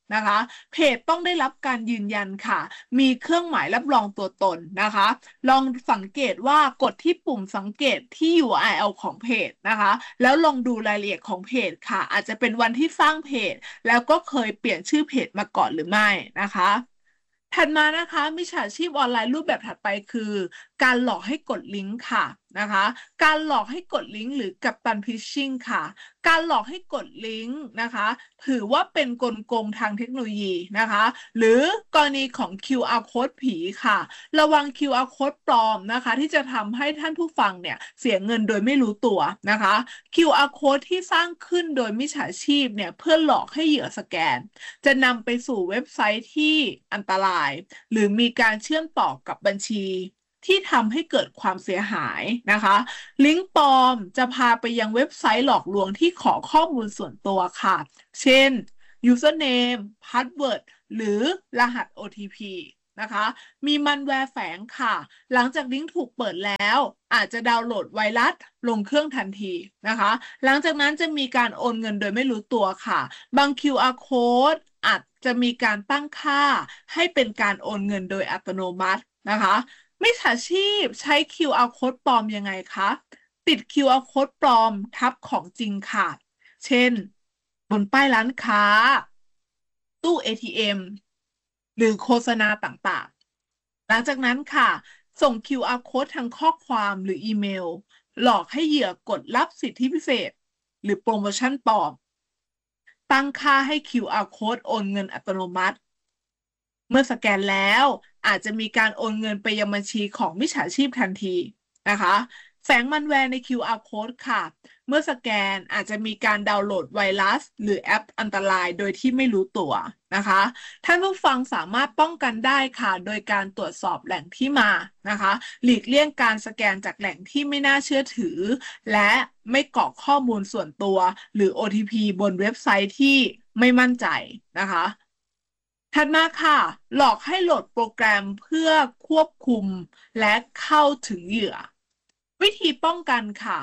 นะคะเพจต้องได้รับการยืนยันค่ะมีเครื่องหมายรับรองตัวตนนะคะลองสังเกตว่ากดที่ปุ่มสังเกตที่ ยู อาร์ แอล ของเพจนะคะแล้วลองดูรายละเอียดของเพจค่ะอาจจะเป็นวันที่สร้างเพจแล้วก็เคยเปลี่ยนชื่อเพจมาก่อนหรือไม่นะคะถัดมานะคะมิจฉาชีพออนไลน์รูปแบบถัดไปคือการหลอกให้กดลิงก์ค่ะนะคะการหลอกให้กดลิงก์หรือกัปตันฟิชชิงค่ะการหลอกให้กดลิงก์นะคะถือว่าเป็นกลโกงทางเทคโนโลยีนะคะหรือกรณีของ คิว อาร์ code ผีค่ะระวัง คิว อาร์ code ปลอมนะคะที่จะทำให้ท่านผู้ฟังเนี่ยเสียเงินโดยไม่รู้ตัวนะคะ คิว อาร์ code ที่สร้างขึ้นโดยมิจฉาชีพเนี่ยเพื่อหลอกให้เหยื่อสแกนจะนำไปสู่เว็บไซต์ที่อันตรายหรือมีการเชื่อมต่อกับบัญชีที่ทำให้เกิดความเสียหายนะคะลิงก์ปลอมจะพาไปยังเว็บไซต์หลอกลวงที่ขอข้อมูลส่วนตัวค่ะเช่น username password หรือรหัส โอ ที พี นะคะมีมันแวร์แฝงค่ะหลังจากลิงก์ถูกเปิดแล้วอาจจะดาวน์โหลดไวรัสลงเครื่องทันทีนะคะหลังจากนั้นจะมีการโอนเงินโดยไม่รู้ตัวค่ะบาง คิว อาร์ code อาจจะมีการตั้งค่าให้เป็นการโอนเงินโดยอัตโนมัตินะคะมิจฉาชีพใช้ คิว อาร์ code ปลอมยังไงคะติด คิว อาร์ code ปลอมทับของจริงค่ะเช่นบนป้ายร้านค้าตู้ เอ ที เอ็ม หรือโฆษณาต่างๆ หลังจากนั้นค่ะ ส่ง คิว อาร์ code ทางข้อความหรืออีเมล หลอกให้เหยื่อกดรับสิทธิพิเศษ หรือโปรโมชั่นปลอม ตั้งค่าให้ คิว อาร์ code โอนเงินอัตโนมัติ เมื่อสแกนแล้วอาจจะมีการโอนเงินไปยังบัญชีของมิจฉาชีพทันทีนะคะแฝงมันแวร์ใน คิว อาร์ code ค่ะเมื่อสแกนอาจจะมีการดาวน์โหลดไวรัสหรือแอปอันตรายโดยที่ไม่รู้ตัวนะคะท่านผู้ฟังสามารถป้องกันได้ค่ะโดยการตรวจสอบแหล่งที่มานะคะหลีกเลี่ยงการสแกนจากแหล่งที่ไม่น่าเชื่อถือและไม่กรอกข้อมูลส่วนตัวหรือ โอ ที พี บนเว็บไซต์ที่ไม่มั่นใจนะคะ ถัดมาค่ะหลอกให้โหลดโปรแกรมเพื่อควบคุมและเข้าถึงเหยื่อวิธีป้องกันค่ะ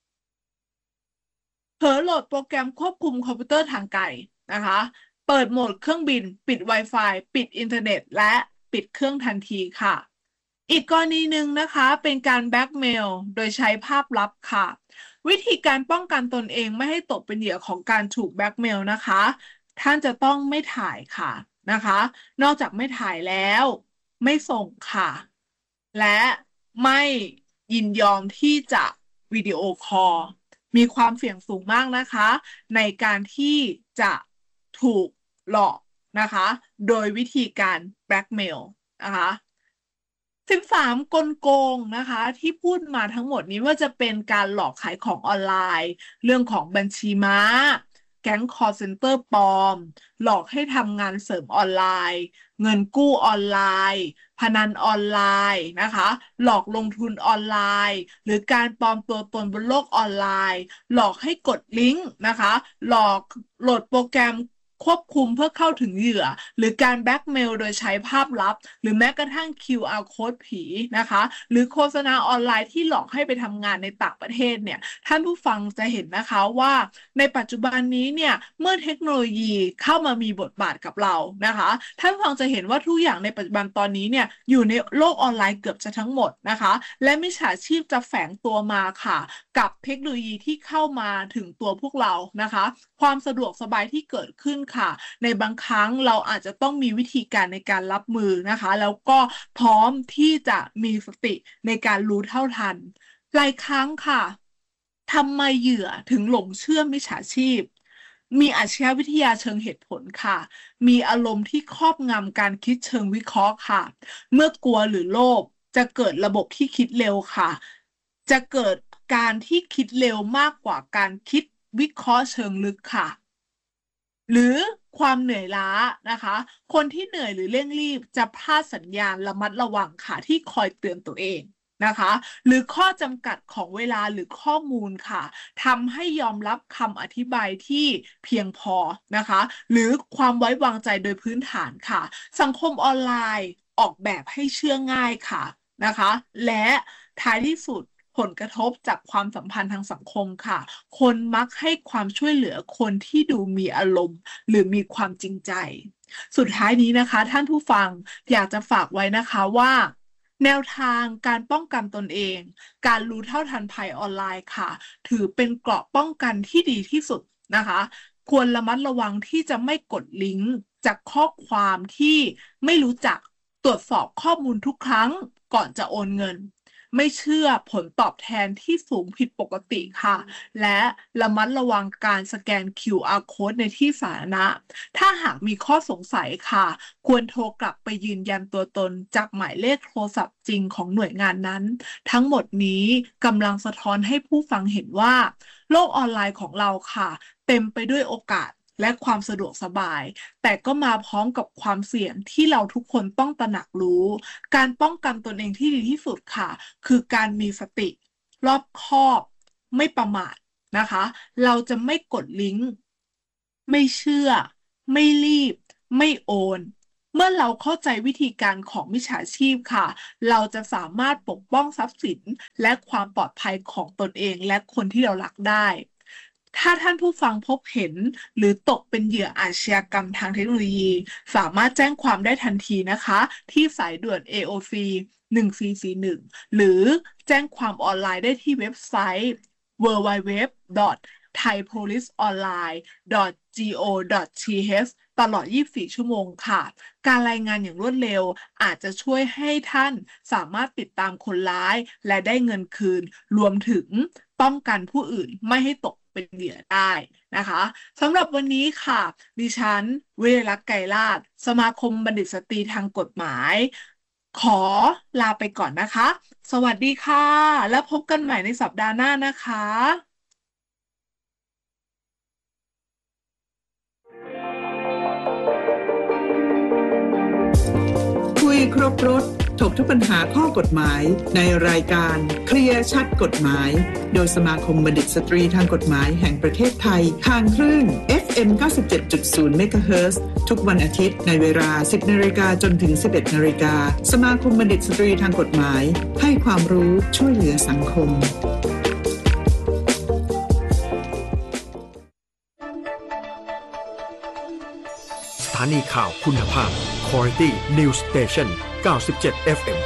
เผลอโหลดโปรแกรมควบคุมคอมพิวเตอร์ทางไกลนะคะเปิดโหมดเครื่องบินปิด Wi-Fi ปิดอินเทอร์เน็ตและปิดเครื่องทันทีค่ะอีกกรณีหนึ่งนะคะเป็นการแบล็กเมลโดยใช้ภาพลับค่ะวิธีการป้องกันตนเองไม่ให้ตกเป็นเหยื่อของการถูกแบล็กเมลนะคะท่านจะต้องไม่ถ่ายค่ะนะคะนอกจากไม่ถ่ายแล้วไม่ส่งค่ะและไม่ยินยอมที่จะวิดีโอคอลมีความเสี่ยงสูงมากนะคะในการที่จะถูกหลอกนะคะโดยวิธีการแบล็กเมลนะคะสิบสามกลโกงนะคะที่พูดมาทั้งหมดนี้ว่าจะเป็นการหลอกขายของออนไลน์เรื่องของบัญชีม้าแก๊งคอลเซ็นเตอร์ปลอมหลอกให้ทำงานเสริมออนไลน์เงินกู้ออนไลน์พนันออนไลน์นะคะหลอกลงทุนออนไลน์หรือการปลอมตัวตนบนโลกออนไลน์หลอกให้กดลิงก์นะคะหลอกโหลดโปรแกรมควบคุมเพื่อเข้าถึงเหยื่อหรือการแบล็กเมลโดยใช้ภาพลับหรือแม้กระทั่ง คิว อาร์ code ผีนะคะหรือโฆษณาออนไลน์ที่หลอกให้ไปทำงานในต่างประเทศเนี่ยท่านผู้ฟังจะเห็นนะคะว่าในปัจจุบันนี้เนี่ยเมื่อเทคโนโลยีเข้ามามีบทบาทกับเรานะคะท่านผู้ฟังจะเห็นว่าทุกอย่างในปัจจุบันตอนนี้เนี่ยอยู่ในโลกออนไลน์เกือบจะทั้งหมดนะคะและมิจฉาชีพจะแฝงตัวมาค่ะกับเทคโนโลยีที่เข้ามาถึงตัวพวกเรานะคะความสะดวกสบายที่เกิดขึ้นค่ะในบางครั้งเราอาจจะต้องมีวิธีการในการรับมือนะคะแล้วก็พร้อมที่จะมีสติในการรู้เท่าทันหลายครั้งค่ะทำไมเหยื่อถึงหลงเชื่อมิจฉาชีพมีอาชญาวิทยาเชิงเหตุผลค่ะมีอารมณ์ที่ครอบงำการคิดเชิงวิเคราะห์ค่ะเมื่อกลัวหรือโลภจะเกิดระบบที่คิดเร็วค่ะจะเกิดการที่คิดเร็วมากกว่าการคิดวิเคราะห์เชิงลึกค่ะ หรือความเหนื่อยล้านะคะคนที่เหนื่อยหรือเร่งรีบจะพลาดสัญญาณระมัดระวังค่ะที่คอยเตือนตัวเองนะคะหรือข้อจำกัดของเวลาหรือข้อมูลค่ะทำให้ยอมรับคำอธิบายที่เพียงพอนะคะหรือความไว้วางใจโดยพื้นฐานค่ะสังคมออนไลน์ออกแบบให้เชื่อง่ายค่ะนะคะและท้ายที่สุดผผลกระทบจากความสัมพันธ์ทางสังคมค่ะคนมักให้ความช่วยเหลือคนที่ดูมีอารมณ์หรือมีความจริงใจสุดท้ายนี้นะคะท่านผู้ฟังอยากจะฝากไว้นะคะว่าแนวทางการป้องกันตนเองการรู้เท่าทันภัยออนไลน์ค่ะถือเป็นเกราะป้องกันที่ดีที่สุดนะคะควรระมัดระวังที่จะไม่กดลิงก์จากข้อความที่ไม่รู้จักตรวจสอบข้อมูลทุกครั้งก่อนจะโอนเงินไม่เชื่อผลตอบแทนที่สูงผิดปกติค่ะและระมัดระวังการสแกน คิว อาร์ Code ในที่สาธารณะถ้าหากมีข้อสงสัยค่ะควรโทรกลับไปยืนยันตัวตนจากหมายเลขโทรศัพท์จริงของหน่วยงานนั้นทั้งหมดนี้กำลังสะท้อนให้ผู้ฟังเห็นว่าโลกออนไลน์ของเราค่ะเต็มไปด้วยโอกาสและความสะดวกสบายแต่ก็มาพร้อมกับความเสี่ยงที่เราทุกคนต้องตระหนักรู้การป้องกันตนเองที่ดีที่สุดค่ะคือการมีสติรอบคอบไม่ประมาทนะคะเราจะไม่กดลิงก์ไม่เชื่อไม่รีบไม่โอนเมื่อเราเข้าใจวิธีการของมิจฉาชีพค่ะเราจะสามารถปกป้องทรัพย์สินและความปลอดภัยของตนเองและคนที่เรารักได้ถ้าท่านผู้ฟังพบเห็นหรือตกเป็นเหยื่ออาชญากรรมทางเทคโนโลยีสามารถแจ้งความได้ทันทีนะคะที่สายด่วน เอ โอ ซี หนึ่ง สี่ สี่ หนึ่ง หรือแจ้งความออนไลน์ได้ที่เว็บไซต์ ดับเบิลยู ดับเบิลยู ดับเบิลยู ดอท ไทยโพลิสออนไลน์ ดอท จี โอ ดอท ที เอช ตลอด ยี่สิบสี่ ชั่วโมงค่ะการรายงานอย่างรวดเร็วอาจจะช่วยให้ท่านสามารถติดตามคนร้ายและได้เงินคืนรวมถึงป้องกันผู้อื่นไม่ให้ตกเป็นเหยื่อได้นะคะสำหรับวันนี้ค่ะดิฉันวิไลลักษณ์ไกรลาภสมาคมบัณฑิตสตรีทางกฎหมายขอลาไปก่อนนะคะสวัสดีค่ะแล้วพบกันใหม่ในสัปดาห์หน้านะคะคุยครบรถถกทุกปัญหาข้อกฎหมายในรายการเคลียร์ชัดกฎหมายโดยสมาคมบัณฑิตสตรีทางกฎหมายแห่งประเทศไทยทางคลื่น เอฟ เอ็ม เก้าสิบเจ็ดจุดศูนย์ เมกะเฮิรตซ์ ทุกวันอาทิตย์ในเวลา สิบนาฬิกาจนถึง สิบเอ็ดนาฬิกาสมาคมบัณฑิตสตรีทางกฎหมายให้ความรู้ช่วยเหลือสังคมสถานีข่าวคุณภาพ Quality News Station เก้าสิบเจ็ด เอฟ เอ็ม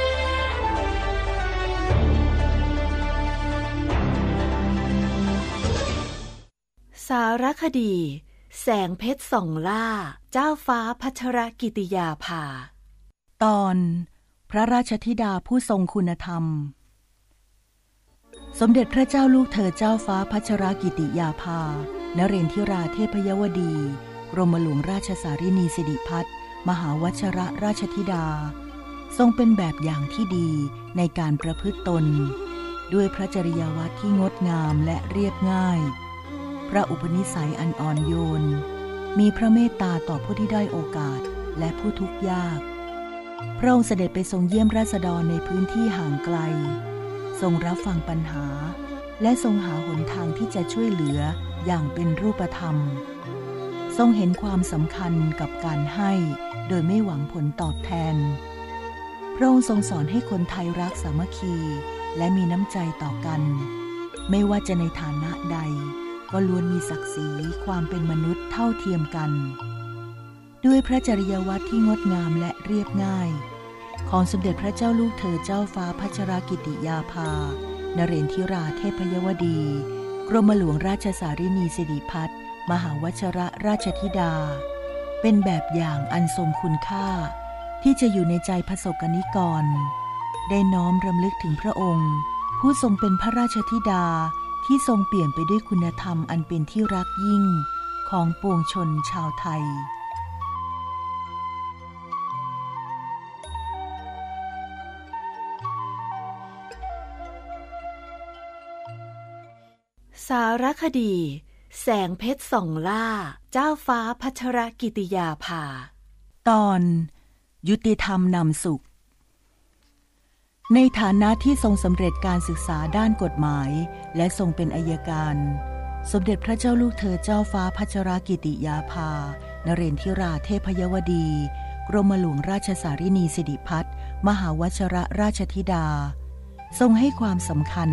สารคดีแสงเพชรส่องล่าเจ้าฟ้าพัชรกิติยาภาตอนพระราชธิดาผู้ทรงคุณธรรมสมเด็จพระเจ้าลูกเธอเจ้าฟ้าพัชรกิติยาภานเรนทิราเทพยวดีกรมหลวงราชสารินีสิริพัฒน์มหาวชิรราชธิดาทรงเป็นแบบอย่างที่ดีในการประพฤติตนด้วยพระจริยวัตรที่งดงามและเรียบง่ายพระอุปนิสัยอันอ่อนโยนมีพระเมตตาต่อผู้ที่ด้อยโอกาสและผู้ทุกข์ยากพระองค์เสด็จไปทรงเยี่ยมราษฎรในพื้นที่ห่างไกลทรงรับฟังปัญหาและทรงหาหนทางที่จะช่วยเหลืออย่างเป็นรูปธรรมทรงเห็นความสำคัญกับการให้โดยไม่หวังผลตอบแทนพระองค์ทรงสอนให้คนไทยรักสามัคคีและมีน้ำใจต่อกันไม่ว่าจะในฐานะใดก็ล้วนมีศักดิ์ศรีความเป็นมนุษย์เท่าเทียมกันด้วยพระจริยวัตรที่งดงามและเรียบง่ายของสมเด็จพระเจ้าลูกเธอเจ้าฟ้าพัชรกิติยาภานเรนทิราเทพยวดีกรมหลวงราชสารินีสิริพัฒน์มหาวชิรราชธิดาเป็นแบบอย่างอันทรงคุณค่าที่จะอยู่ในใจประสบกนิกรได้น้อมรำลึกถึงพระองค์ผู้ทรงเป็นพระราชธิดาที่ทรงเปี่ยมไปด้วยคุณธรรมอันเป็นที่รักยิ่งของปวงชนชาวไทยสารคดีแสงเพชรส่องล่าเจ้าฟ้าพัชรกิติยาภาตอนยุติธรรมนำสุขในฐานะที่ทรงสำเร็จการศึกษาด้านกฎหมายและทรงเป็นอัยการสมเด็จพระเจ้าลูกเธอเจ้าฟ้าพัชรกิติยาภานเรนทิราเทพยวดีกรมหลวงราชสารินีสิริพัฒน์มหาวชิรราชธิดาทรงให้ความสำคัญ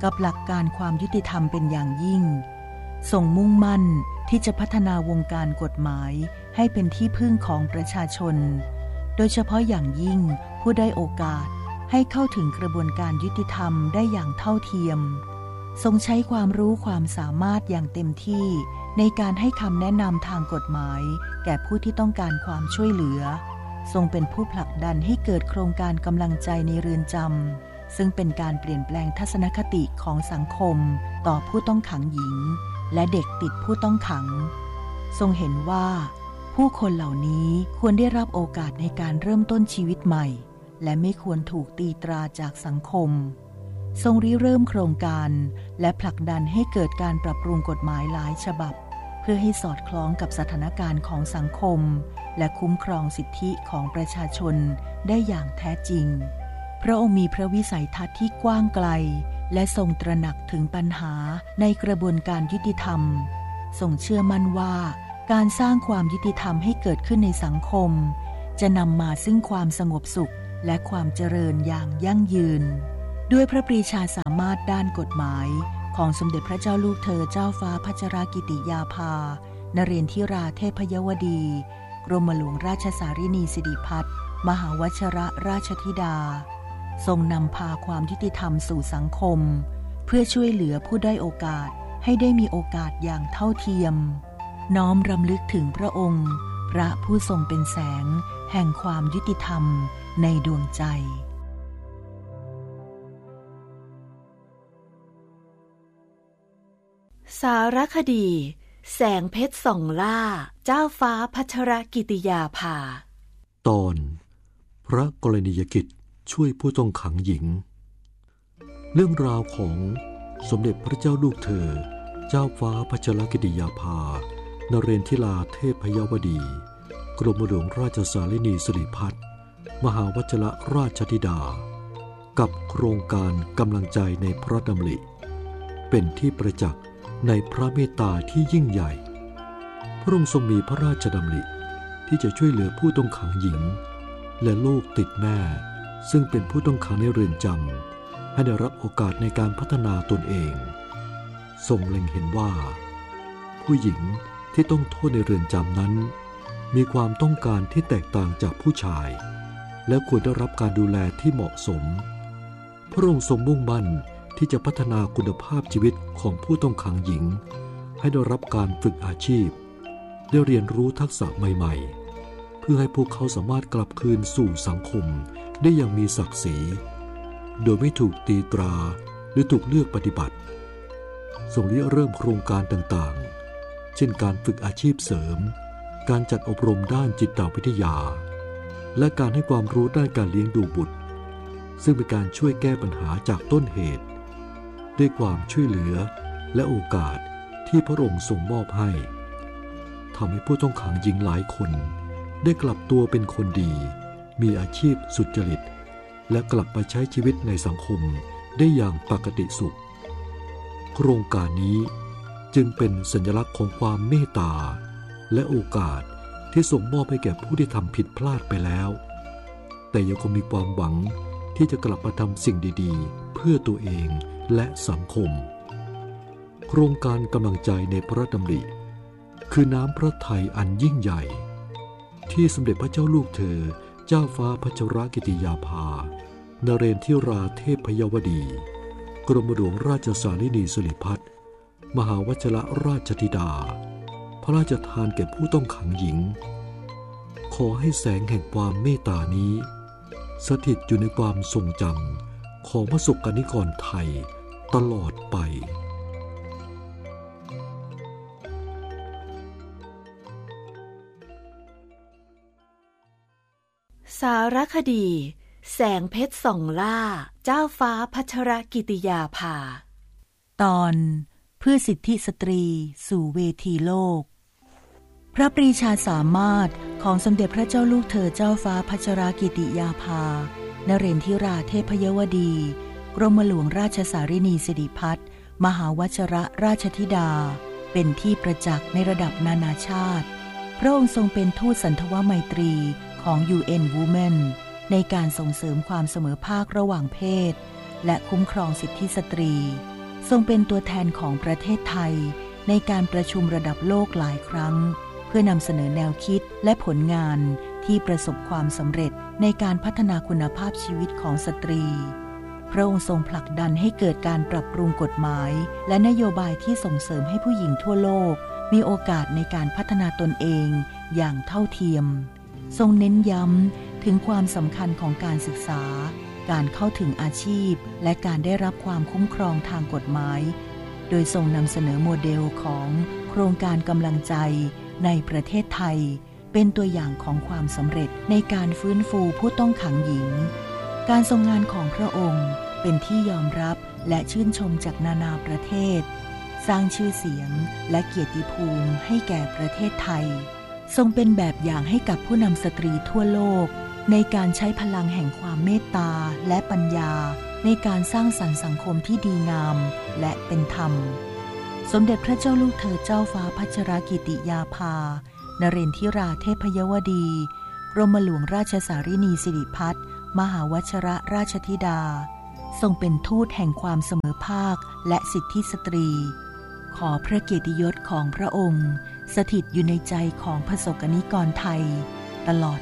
กับหลักการความยุติธรรมเป็นอย่างยิ่งทรงมุ่งมั่นที่จะพัฒนาวงการกฎหมายให้เป็นที่พึ่งของประชาชนโดยเฉพาะอย่างยิ่งผู้ได้โอกาสให้เข้าถึงกระบวนการยุติธรรมได้อย่างเท่าเทียมทรงใช้ความรู้ความสามารถอย่างเต็มที่ในการให้คำแนะนำทางกฎหมายแก่ผู้ที่ต้องการความช่วยเหลือทรงเป็นผู้ผลักดันให้เกิดโครงการกำลังใจในเรือนจำซึ่งเป็นการเปลี่ยนแปลงทัศนคติของสังคมต่อผู้ต้องขังหญิงและเด็กติดผู้ต้องขังทรงเห็นว่าผู้คนเหล่านี้ควรได้รับโอกาสในการเริ่มต้นชีวิตใหม่และไม่ควรถูกตีตราจากสังคมทรงริเริ่มโครงการและผลักดันให้เกิดการปรับปรุงกฎหมายหลายฉบับเพื่อให้สอดคล้องกับสถานการณ์ของสังคมและคุ้มครองสิทธิของประชาชนได้อย่างแท้จริงพระองค์มีพระวิสัยทัศน์ที่กว้างไกลและทรงตระหนักถึงปัญหาในกระบวนการยุติธรรมทรงเชื่อมั่นว่าการสร้างความยุติธรรมให้เกิดขึ้นในสังคมจะนำมาซึ่งความสงบสุขและความเจริญอย่างยั่งยืนด้วยพระปรีชาสามารถด้านกฎหมายของสมเด็จพระเจ้าลูกเธอเจ้าฟ้าพัชรกิติยาภานเรนทิราเทพยวดีกรมหลวงราชสารินีสิริพัฒน์มหาวชรราชธิดาทรงนำพาความยุติธรรมสู่สังคมเพื่อช่วยเหลือผู้ด้อยโอกาสให้ได้มีโอกาสอย่างเท่าเทียมน้อมรำลึกถึงพระองค์พระผู้ทรงเป็นแสงแห่งความยุติธรรมในดวงใจสารคดีแสงเพชรส่องล่าเจ้าฟ้าพัชรกิติยาภาตอนพระกรณียกิจช่วยผู้ต้องขังหญิงเรื่องราวของสมเด็จพระเจ้าลูกเธอเจ้าฟ้าพัชรกิติยาภานเรนทิราเทพยวดีกรมหลวงราชสารินีสิริพัฒน์มหาวชรราชธิดากับโครงการกำลังใจในพระดำริเป็นที่ประจักษ์ในพระเมตตาที่ยิ่งใหญ่พระองค์ทรงมีพระราชดำริที่จะช่วยเหลือผู้ต้องขังหญิงและลูกติดแม่ซึ่งเป็นผู้ต้องขังในเรือนจำให้ได้รับโอกาสในการพัฒนาตนเองทรงเล็งเห็นว่าผู้หญิงที่ต้องโทษในเรือนจำนั้นมีความต้องการที่แตกต่างจากผู้ชายและควรได้รับการดูแลที่เหมาะสมพระองค์ทรงมุ่งมั่นที่จะพัฒนาคุณภาพชีวิตของผู้ต้องขังหญิงให้ได้รับการฝึกอาชีพได้เรียนรู้ทักษะใหม่ๆเพื่อให้พวกเขาสามารถกลับคืนสู่สังคมได้อย่างมีศักดิ์ศรีโดยไม่ถูกตีตราหรือถูกเลือกปฏิบัติทรงริเริ่มโครงการต่างๆเช่นการฝึกอาชีพเสริมการจัดอบรมด้านจิตวิทยาและการให้ความรู้ด้านการเลี้ยงดูบุตรซึ่งเป็นการช่วยแก้ปัญหาจากต้นเหตุด้วยความช่วยเหลือและโอกาสที่พระองค์ทรงมอบให้ทำให้ผู้ต้องขังหญิงหลายคนได้กลับตัวเป็นคนดีมีอาชีพสุจริตและกลับไปใช้ชีวิตในสังคมได้อย่างปกติสุขโครงการนี้จึงเป็นสัญลักษณ์ของความเมตตาและโอกาสที่ทรงมอบให้แก่ผู้ที่ทำผิดพลาดไปแล้วแต่ยังคงมีความหวังที่จะกลับมาทำสิ่งดีๆเพื่อตัวเองและสังคมโครงการกำลังใจในพระดำริคือน้ำพระทัยอันยิ่งใหญ่ที่สมเด็จพระเจ้าลูกเธอเจ้าฟ้าพัชรกิติยาภานเรนทิราเทพยวดีกรมหลวงราชสารินีสิริพัฒน์มหาวชรราชธิดาพระราชทานแก่ผู้ต้องขังหญิงขอให้แสงแห่งความเมตตานี้สถิตอยู่ในความทรงจำของประสบกนิกรไทยตลอดไปสารคดีแสงเพชรส่องล่าเจ้าฟ้าพัชรกิติยาภาตอนเพื่อสิทธิสตรีสู่เวทีโลกพระปรีชาสามารถของสมเด็จพระเจ้าลูกเธอเจ้าฟ้าพัชรกิติยาภานเรนทิราเทพยวดีกรมหลวงราชสารินีสิริพัฒน์มหาวชรราชธิดาเป็นที่ประจักษ์ในระดับนานาชาติพระองค์ทรงเป็นทูตสันทวไมตรีของ ยู เอ็น Women ในการส่งเสริมความเสมอภาคระหว่างเพศและคุ้มครองสิทธิสตรีทรงเป็นตัวแทนของประเทศไทยในการประชุมระดับโลกหลายครั้งเพื่อนำเสนอแนวคิดและผลงานที่ประสบความสำเร็จในการพัฒนาคุณภาพชีวิตของสตรีพระองค์ทรงผลักดันให้เกิดการปรับปรุงกฎหมายและนโยบายที่ส่งเสริมให้ผู้หญิงทั่วโลกมีโอกาสในการพัฒนาตนเองอย่างเท่าเทียมทรงเน้นย้ำถึงความสำคัญของการศึกษาการเข้าถึงอาชีพและการได้รับความคุ้มครองทางกฎหมายโดยทรงนำเสนอโมเดลของโครงการกำลังใจในประเทศไทยเป็นตัวอย่างของความสำเร็จในการฟื้นฟูผู้ต้องขังหญิงการทรงงานของพระองค์เป็นที่ยอมรับและชื่นชมจากนานาประเทศสร้างชื่อเสียงและเกียรติภูมิให้แก่ประเทศไทยทรงเป็นแบบอย่างให้กับผู้นำสตรีทั่วโลกในการใช้พลังแห่งความเมตตาและปัญญาในการสร้างสรรค์สังคมที่ดีงามและเป็นธรรมสมเด็จพระเจ้าลูกเธอเจ้าฟ้าพัชรกิติยาภานเรนทิราเทพยวดีกรมหลวงราชสารินีสิริพัฒน์มหาวชิรราชธิดาทรงเป็นทูตแห่งความเสมอภาคและสิทธิสตรีขอพระเกียรติยศของพระองค์สถิตอยู่ในใจของประสบกนิกรไทยตลอด